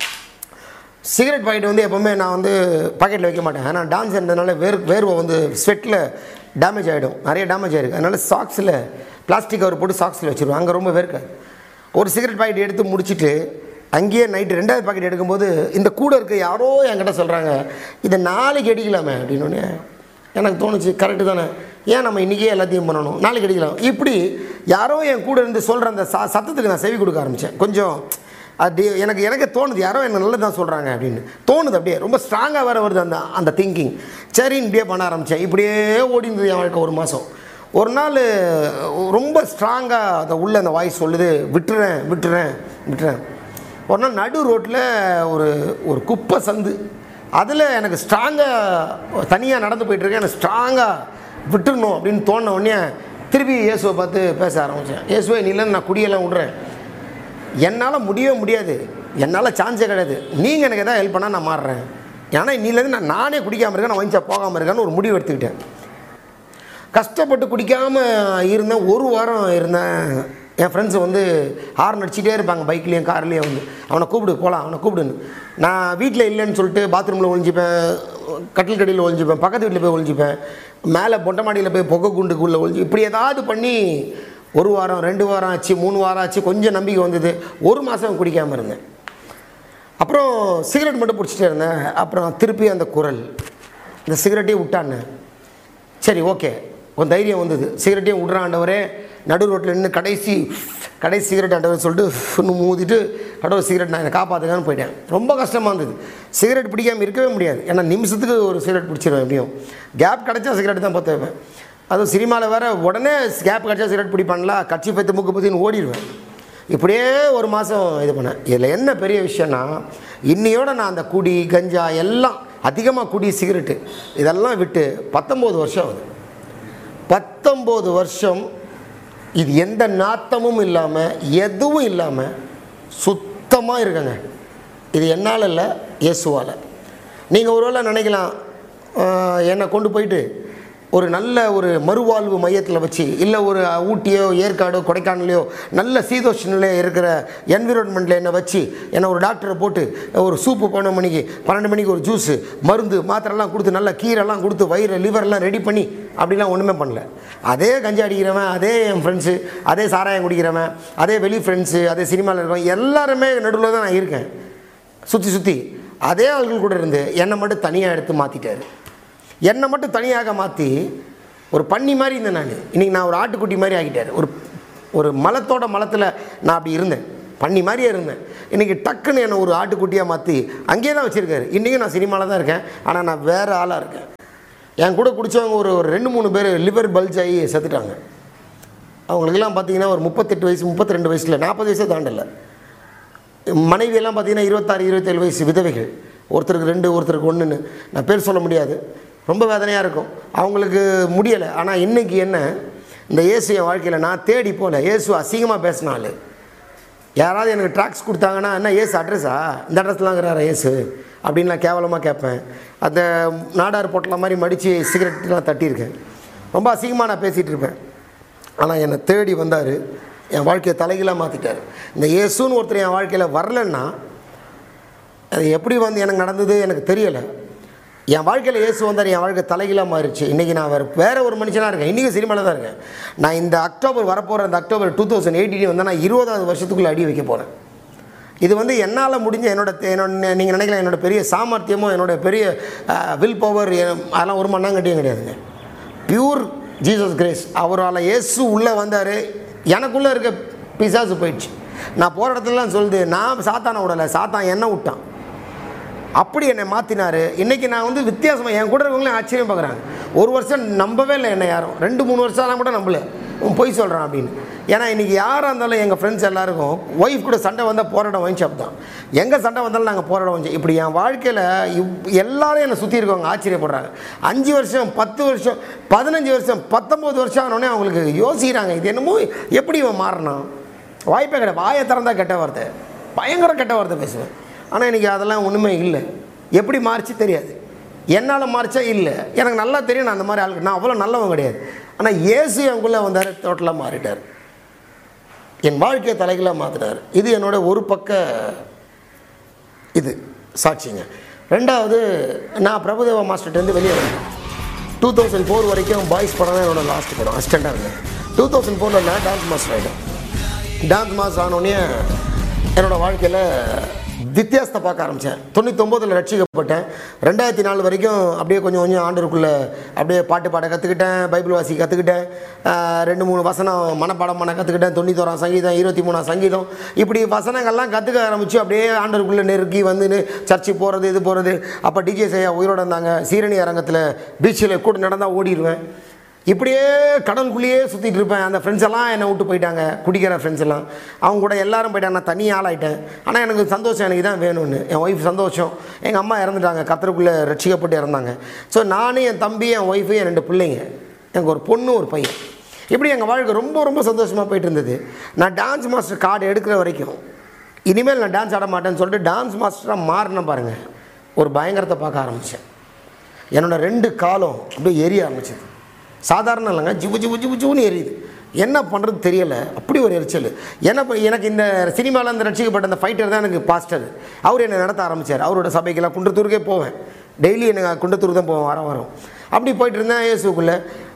சிகரெட் பாக்கெட் வந்து எப்போவுமே நான் வந்து பாக்கெட்டில் வைக்க மாட்டேன். ஆனால் டான்ஸ் இருந்ததுனால வேர்வை வந்து ஸ்வெட்டில் டேமேஜ் ஆகிடும், நிறைய டேமேஜ் ஆகிருக்கு. அதனால் சாக்ஸில் பிளாஸ்டிக் கவர் போட்டு சாக்ஸில் வச்சுருவேன், அங்கே ரொம்ப வேர்க்காது. ஒரு சிகரெட் பாக்கெட் எடுத்து முடிச்சுட்டு அங்கேயே நைட்டு 2வது பாக்கெட் எடுக்கும்போது இந்த கூட இருக்க யாரோ என்கிட்ட சொல்கிறாங்க, இதை நாளைக்கு அடிக்கலாமே அப்படின்னோடனே எனக்கு தோணுச்சு, கரெக்டு தானே, ஏன் நம்ம இன்றைக்கே எல்லாத்தையும் பண்ணணும், நாளைக்கு அடிக்கலாம். இப்படி யாரோ என் கூட இருந்து சொல்கிற அந்த சத்தத்துக்கு நான் செவி கொடுக்க ஆரம்பித்தேன். கொஞ்சம் அது எனக்கு தோணுது, யாரோ என்ன நல்லது தான் சொல்கிறாங்க அப்படின்னு தோணுது. அப்படியே ரொம்ப ஸ்ட்ராங்காக வேறு வருது அந்த திங்கிங். சரின்னு இப்படியே பண்ண ஆரம்பித்தேன். இப்படியே ஓடிந்தது என் வாழ்க்கை 1 மாதம். ஒரு நாள் ரொம்ப ஸ்ட்ராங்காக அதை உள்ள அந்த வாய்ஸ் சொல்லுது, விட்டுறேன். ஒரு நாள் நடு ரோட்டில் ஒரு குப்பை சந்து, அதில் எனக்கு ஸ்ட்ராங்காக தனியாக நடந்து போயிட்டுருக்கேன், எனக்கு ஸ்ட்ராங்காக விட்டுறணும் அப்படின்னு தோணுன உடனே திருப்பி இயேசுவை பார்த்து பேச ஆரம்பித்தேன். இயேசுவை நீலேருந்து நான் குடியெல்லாம் விட்றேன், என்னால் முடியவே முடியாது, என்னால் சான்ஸே கிடையாது, நீங்கள் எனக்கு எதாவது ஹெல்ப் பண்ணால் நான் மாறுறேன். ஏன்னா இன்னிலேருந்து நானே குடிக்காமல் இருக்கேன், நான் வாங்கிச்சா போகாமல் இருக்கேன்னு ஒரு முடிவு எடுத்துக்கிட்டேன். கஷ்டப்பட்டு குடிக்காமல் இருந்தேன். 1 வாரம் இருந்தேன். என் ஃப்ரெண்ட்ஸை வந்து ஹார்ன் அடிச்சிட்டே இருப்பாங்க, பைக்லேயும் கார்லேயும் வந்து, அவனை கூப்பிடு போகலாம், அவனை கூப்பிடுன்னு. நான் வீட்டில் இல்லைன்னு சொல்லிட்டு பாத்ரூமில் ஒழிஞ்சிப்பேன், கட்டில் கடியில் ஒழிஞ்சிப்பேன், பக்கத்து வீட்டில் போய் ஒழிஞ்சிப்பேன், மேலே பொட்டை மாடியில் போய் புகை குண்டுக்குள்ளே ஒழிஞ்சி, இப்படி ஏதாவது பண்ணி 1 வாரம் 2 வாரம் ஆச்சு, 3 வாரம் ஆச்சு, கொஞ்சம் நம்பிக்கை வந்தது. 1 மாதம் குடிக்காமல் இருந்தேன். அப்புறம் சிகரெட் மட்டும் பிடிச்சிட்டே இருந்தேன். அப்புறம் திருப்பி அந்த குரல், இந்த சிகரெட்டையும் விட்டான்னு. சரி ஓகே, ஒரு தைரியம் வந்தது, சிகரெட்டையும் விட்றான் ஆண்டவரே. நடு ரோட்டில் நின்று கடைசி சிகரெட் ஆண்டவர் சொல்லிட்டு இன்னும் மூதிட்டு கடவுள் சிகரெட் நான் என்னை காப்பாற்றுக்கான்னு போயிட்டேன். ரொம்ப கஷ்டமாக இருந்தது. சிகரெட் பிடிக்காமல் இருக்கவே முடியாது. ஏன்னா நிமிஷத்துக்கு ஒரு சிகரெட் பிடிச்சிருவேன். எப்படியும் கேப் கிடச்சா சிகரெட் தான் பார்த்து வைப்பேன். அதுவும் சினிமாவில் வேறு உடனே கேப் கிடச்சா சிகரெட் பிடிப்பான்ல, கட்சி பத்து மூக்கு பற்றின்னு ஓடிடுவேன். இப்படியே ஒரு மாதம் இது பண்ணேன். இதில் என்ன பெரிய விஷயம்னா, இன்னையோட நான் அந்த குடி கஞ்சா எல்லாம் அதிகமாக குடி சிகரெட்டு இதெல்லாம் விட்டு 19 வருஷம் ஆகுது. 19 வருஷம் இது எந்த நாத்தமும் இல்லாமல் எதுவும் இல்லாமல் சுத்தமாக இருக்கங்க. இது என்னால் இல்லை, இயேசுவால். நீங்கள் ஒருவேளை நினைக்கலாம், என்னை கொண்டு போயிட்டு ஒரு நல்ல ஒரு மறுவாழ்வு மையத்தில் வச்சு, இல்லை ஒரு ஊட்டியோ ஏற்காடோ கொடைக்கானலையோ நல்ல சீதோஷ்ணில் இருக்கிற என்விரான்மெண்ட்டில் என்னை வச்சு என்னை ஒரு டாக்டரை போட்டு ஒரு சூப்பு 12 மணிக்கு ஒரு ஜூஸு மருந்து மாத்திரைலாம் கொடுத்து நல்ல கீரைலாம் கொடுத்து வயிறு லிவர்லாம் ரெடி பண்ணி அப்படிலாம் ஒன்றுமே பண்ணல. அதே கஞ்சா அடிக்கிறவன், அதே என் ஃப்ரெண்ட்ஸு, அதே சாராயம் குடிக்கிறவன், அதே வெளி ஃப்ரெண்ட்ஸு, அதே சினிமாவில் இருக்கிறவன் எல்லாருமே நடுவில் தான் நான் இருக்கேன். சுற்றி அதே ஆள்கள் கூட இருந்து என்னை மட்டும் தனியாக எடுத்து மாற்றிட்டார். என்னை மட்டும் தனியாக மாற்றி ஒரு பன்னி மாதிரி இருந்தேன் நான். இன்றைக்கி நான் ஒரு ஆட்டுக்குட்டி மாதிரி ஆகிட்டார். ஒரு மலத்தில் நான் அப்படி இருந்தேன், பன்னி மாதிரியே இருந்தேன். இன்றைக்கி டக்குன்னு என்னை ஒரு ஆட்டுக்குட்டியாக மாற்றி அங்கேயே தான் வச்சுருக்காரு. இன்றைக்கும் நான் சினிமாவில் தான் இருக்கேன், ஆனால் நான் வேறு ஆளாக இருக்கேன். என் கூட குடித்தவங்க ஒரு 2-3 பேர் லிவர் பல்ஜ் ஆகி செத்துட்டாங்க. அவங்களுக்கெல்லாம் பார்த்தீங்கன்னா ஒரு 38 வயசு 32 வயசில் 40 வயசே தாண்டலை. மனைவியெல்லாம் பார்த்தீங்கன்னா 26-27 வயசு விதவைகள். ஒருத்தருக்கு 2 ஒருத்தருக்கு 1ன்னு நான் பேர் சொல்ல முடியாது. ரொம்ப வேதனையாக இருக்கும். அவங்களுக்கு முடியலை. ஆனால் இன்றைக்கி என்ன, இந்த இயேசு என் வாழ்க்கையில் நான் தேடி போகல. இயேசு அசிங்கமாக பேசினாள். யாராவது எனக்கு ட்ராக்ஸ் கொடுத்தாங்கன்னா, என்ன இயேசு அட்ரஸா, இந்த அட்ரஸ்லாங்கிறாரா இயேசு அப்படின்னு நான் கேவலமாக கேட்பேன். அந்த நாடார் பொட்டலை மாதிரி மடித்து சிகரெட்லாம் தட்டியிருக்கேன். ரொம்ப அசிங்கமாக நான் பேசிகிட்டு இருப்பேன். ஆனால் என்னை தேடி வந்தார், என் வாழ்க்கையை தலைகீழாக மாற்றிட்டார். இந்த இயேசுன்னு ஒருத்தர் என் வாழ்க்கையில் வரலன்னா அது எப்படி எனக்கு நடந்தது எனக்கு தெரியலை. என் வாழ்க்கையில் இயேசு வந்தார், என் வாழ்க்கை தலைகீழாக மாறிடுச்சு. இன்றைக்கி நான் வேறு ஒரு மனுஷனாக இருக்கேன். இன்றைக்கி சினிமாவில் தான் இருக்கேன். நான் இந்த அக்டோபர் வரப்போகிற இந்த அக்டோபர் 2018 வந்து நான் 20வது வருஷத்துக்குள்ளே அடி வைக்க போகிறேன். இது என்னால் முடிஞ்ச என்னோட நீங்கள் நினைக்கலாம் என்னோடய பெரிய சாமர்த்தியமோ என்னோடய பெரிய வில் பவர் அதெல்லாம் ஒரு மண்ணாங்கட்டியும் கிடையாதுங்க. Pure Jesus grace. அவரால் இயேசு உள்ளே வந்தார், எனக்குள்ளே இருக்க பிசாசு போயிடுச்சு. நான் போகிற இடத்துலலாம் சொல்லுது, நான் சாத்தானை விடலை, சாத்தான் என்ன விட்டான். அப்படி என்னை மாற்றினார். இன்றைக்கி நான் வித்தியாசமாக என் கூட இருக்கவங்களே ஆச்சரியம் பார்க்குறாங்க. ஒரு வருஷம் நம்பவே இல்லை என்னை யாரும். 2-3 வருஷம்லாம் கூட நம்பலை, பொய் சொல்கிறான் அப்படின்னு. ஏன்னா இன்றைக்கி யாராக இருந்தாலும் எங்கள் ஃப்ரெண்ட்ஸ் எல்லாருக்கும் ஒய்ஃப் கூட சண்டை வந்தால் போராட ஒயின் ஷாப் தான். எங்கே சண்டை வந்தாலும் நாங்கள் போராட ஒயின். இப்படி என் வாழ்க்கையில் எல்லோரும் என்னை சுற்றி இருக்கவங்க ஆச்சரியப்படுறாங்க. 5 வருஷம் 10 வருஷம் 15 வருஷம் 19 வருஷம் ஆனோடனே அவங்களுக்கு யோசிக்கிறாங்க, இது என்னமோ எப்படி இவன் மாறினான். வாய்ப்பே கிடையாது. வாயை திறந்தால் கெட்ட வார்த்தை, பயங்கர கெட்ட வார்த்தை பேசுவேன். ஆனால் இன்றைக்கி அதெல்லாம் ஒன்றுமே இல்லை. எப்படி மாறிச்சு தெரியாது, என்னால் மாறிச்சா இல்லை, எனக்கு நல்லா தெரியும். நான் அந்த மாதிரி ஆளுக்கு நான் அவ்வளோ நல்லவன் கிடையாது. ஆனால் இயேசு எனக்குள்ளே வந்தார், டோட்டலாக மாறிட்டார். என் வாழ்க்கையை தலைகளாக மாற்றிட்டார். இது என்னோட ஒரு பக்க இது சாட்சிங்க. ரெண்டாவது, நான் பிரபுதேவா மாஸ்டர்கிட்டேருந்து வெளியே வந்தேன். 2004 வரைக்கும் பாய்ஸ் படம் தான் என்னோட லாஸ்ட் படம். அசிஸ்டண்ட்டாக இருந்தேன். 2004 நான் டான்ஸ் மாஸ்டர் ஆகிட்டேன். டான்ஸ் மாஸ்டர் ஆனோடனே என்னோடய வாழ்க்கையில் வித்தியாசத்தை பார்க்க ஆரம்பித்தேன். 99 ரட்சிக்கப்பட்டேன். 2004 வரைக்கும் அப்படியே கொஞ்சம் ஆண்டருக்குள்ளே அப்படியே பாட்டு பாட கற்றுக்கிட்டேன், பைபிள் வாசி கற்றுக்கிட்டேன், 2-3 வசனம் மனப்பாடம் பண்ண கற்றுக்கிட்டேன், 91 சங்கீதம், 23 சங்கீதம், இப்படி வசனங்கள்லாம் கற்றுக்க ஆரம்பித்து அப்படியே ஆண்டருக்குள்ளே நெருக்கி வந்து சர்ச்சு போகிறது இது போகிறது. அப்போ டிஜே செய்யா உயிரோடு இருந்தாங்க. சீரணி அரங்கத்தில் பீச்சில் கூட நடந்தால் ஓடிடுவேன். இப்படியே கடலுக்குள்ளேயே சுற்றிட்டு இருப்பேன். அந்த ஃப்ரெண்ட்ஸ் எல்லாம் என்னை விட்டு போயிட்டாங்க, குடிக்கிற ஃப்ரெண்ட்ஸ் எல்லாம். அவங்க கூட எல்லாரும் போயிட்டாங்க, நான் தனி ஆளாயிட்டேன். ஆனால் எனக்கு சந்தோஷம், எனக்கு தான் வேணும்னு. என் ஒய்ஃப் சந்தோஷம். எங்கள் அம்மா இறந்துட்டாங்க, கத்தருக்குள்ளே ரட்சிக்கப்பட்டு இறந்தாங்க. ஸோ நான், என் தம்பி, என் ஒய்ஃபு, என் 2 பிள்ளைங்க, எனக்கு ஒரு பொண்ணு ஒரு பையன். இப்படி எங்கள் வாழ்க்கை ரொம்ப ரொம்ப சந்தோஷமாக போயிட்டு இருந்தது. நான் டான்ஸ் மாஸ்டர் கார்டு எடுக்கிற வரைக்கும் இனிமேல் நான் டான்ஸ் ஆட மாட்டேன்னு சொல்லிட்டு டான்ஸ் மாஸ்டராக மாறினேன் பாருங்கள். ஒரு பயங்கரத்தை பார்க்க ஆரம்பித்தேன். என்னோடய 2 காலம் அப்படியே எரிய ஆரம்பிச்சது. சாதாரண இல்லைங்க, ஜிபுன்னு எரியுது. என்ன பண்ணுறது தெரியலை, அப்படி ஒரு எரிச்சல். எனக்கு இந்த சினிமாவில் அந்த ரட்சிக்கப்பட்ட அந்த ஃபைட்டர் தான் எனக்கு பாஸ்டர். அவர் என்னை நடத்த ஆரம்பித்தார். அவரோட சபைக்கெல்லாம் குன்றத்தூருக்கே போவேன். டெய்லி எனக்கு குன்றத்தூருக்கு தான் போவேன், வாரம் அப்படி போயிட்டு இருந்தேன். இயேசுக்குள்ளே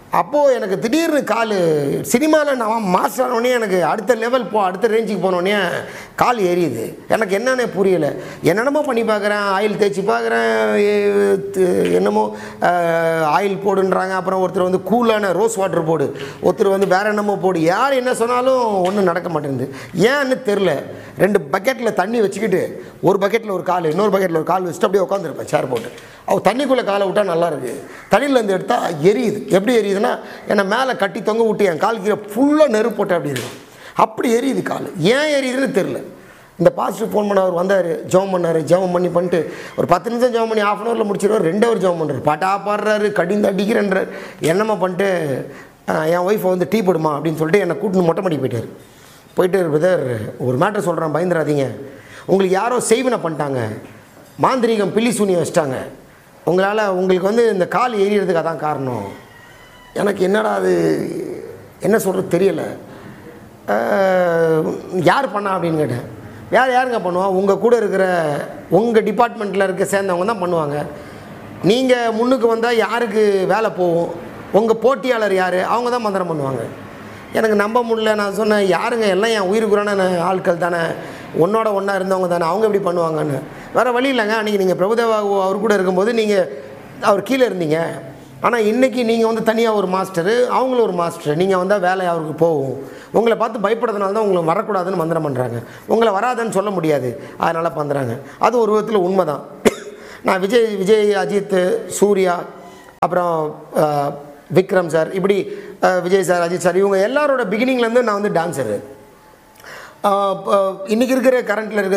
அப்போது எனக்கு திடீர்னு கால் சினிமாவில் நான் மாஸ்டர் ஆனோடனே எனக்கு அடுத்த லெவல் அடுத்த ரேஞ்சுக்கு போனோடனே கால் எரியுது. எனக்கு என்னன்னே புரியலை. என்னென்னமோ பண்ணி பார்க்குறேன், ஆயில் தேய்ச்சி பார்க்குறேன், என்னமோ ஆயில் போடுன்றாங்க. அப்புறம் ஒருத்தர் வந்து கூலான ரோஸ் வாட்டர் போடு, ஒருத்தர் வந்து வேறு என்னமோ போடு. யார் என்ன சொன்னாலும் ஒன்றும் நடக்க மாட்டேங்குது. ஏன்னு தெரில. 2 பக்கெட்டில் தண்ணி வச்சுக்கிட்டு ஒரு பக்கெட்டில் ஒரு கால், இன்னொரு பக்கெட்டில் ஒரு கால் வச்சுட்டு அப்படியே உட்காந்துருப்பேன் சேர் போட்டு. அவள் தண்ணிக்குள்ளே காலை விட்டால் நல்லாயிருக்கு. தண்ணியிலேருந்து எடுத்தால் எரியுது. எப்படி எரியுதுன்னா, என்னை மேலே கட்டி தொங்க விட்டு என் கால் கீழே ஃபுல்லாக நெருப்பு போட்டு அப்படி இருக்கும். அப்படி எரியுது கால். ஏன் எரியுதுன்னு தெரில. இந்த பாசிட்டிவ் ஃபோன் பண்ண அவர் வந்தார், ஜெபம் பண்ணார். ஜெபம் பண்ணிட்டு ஒரு 10 நிமிஷம் ஜெபம் பண்ணி ½ ஹவரில் முடிச்சிடுவார். 2 ஹவர் ஜெபம் பண்ணுறாரு, பாட்டா பாடுறாரு, கடிந்து அடிக்கிறேன்றார். என்னம்மா பண்ணிட்டு என் ஒய்ஃபை வந்து டீ போடுமா அப்படின்னு சொல்லிட்டு என்னை கூட்டின்னு மொட்டை மாடி போயிட்டு பிரதர் ஒரு மேட்டர் சொல்கிறேன், பயந்துடாதீங்க. உங்களுக்கு யாரோ செய்வினை பண்ணிட்டாங்க, மாந்திரீகம் பில்லி சூனியம் வச்சிட்டாங்க. உங்களுக்கு வந்து இந்த கால் எரியறதுக்கு அதான் காரணம். எனக்கு என்னடா அது என்ன சொல்கிறது தெரியலை. யார் பண்ணா அப்படின்னு கேட்டேன். யாருங்க பண்ணுவா? உங்கள் கூட இருக்கிற உங்கள் டிபார்ட்மெண்ட்டில் இருக்க சேர்ந்தவங்க தான் பண்ணுவாங்க. நீங்கள் முன்னுக்கு வந்தால் யாருக்கு வேலை போகும்? உங்கள் போட்டியாளர் யார்? அவங்க தான் மந்திரம் பண்ணுவாங்க. எனக்கு நம்ப முடியல. நான் சொன்னேன், யாருங்க எல்லாம் என் உயிருக்குறான ஆட்கள் தானே, ஒன்றோட ஒன்றா இருந்தவங்க தானே, அவங்க எப்படி பண்ணுவாங்கன்னு. வேறு வழி இல்லைங்க. அன்றைக்கி நீங்கள் பிரபுதேவா அவர் கூட இருக்கும்போது நீங்கள் அவர் கீழே இருந்தீங்க. ஆனால் இன்றைக்கி நீங்கள் வந்து தனியாக ஒரு மாஸ்டரு, அவங்களும் ஒரு மாஸ்டர். நீங்கள் வந்தால் வேலை அவருக்கு போகும். உங்களை பார்த்து பயப்படுறதுனால தான் உங்களை வரக்கூடாதுன்னு மந்திரம் பண்ணுறாங்க. உங்களை வராதுன்னு சொல்ல முடியாது, அதனால் பண்ணுறாங்க. அது ஒரு விதத்தில் உண்மை தான். நான் விஜய், அஜித், சூர்யா, அப்புறம் விக்ரம் சார், இப்படி விஜய் சார், அஜித் சார், இவங்க எல்லாரோட பிகினிங்லேருந்து நான் வந்து டான்ஸரு. இன்றைக்கி இருக்கிற கரண்ட்டில் இருக்கிற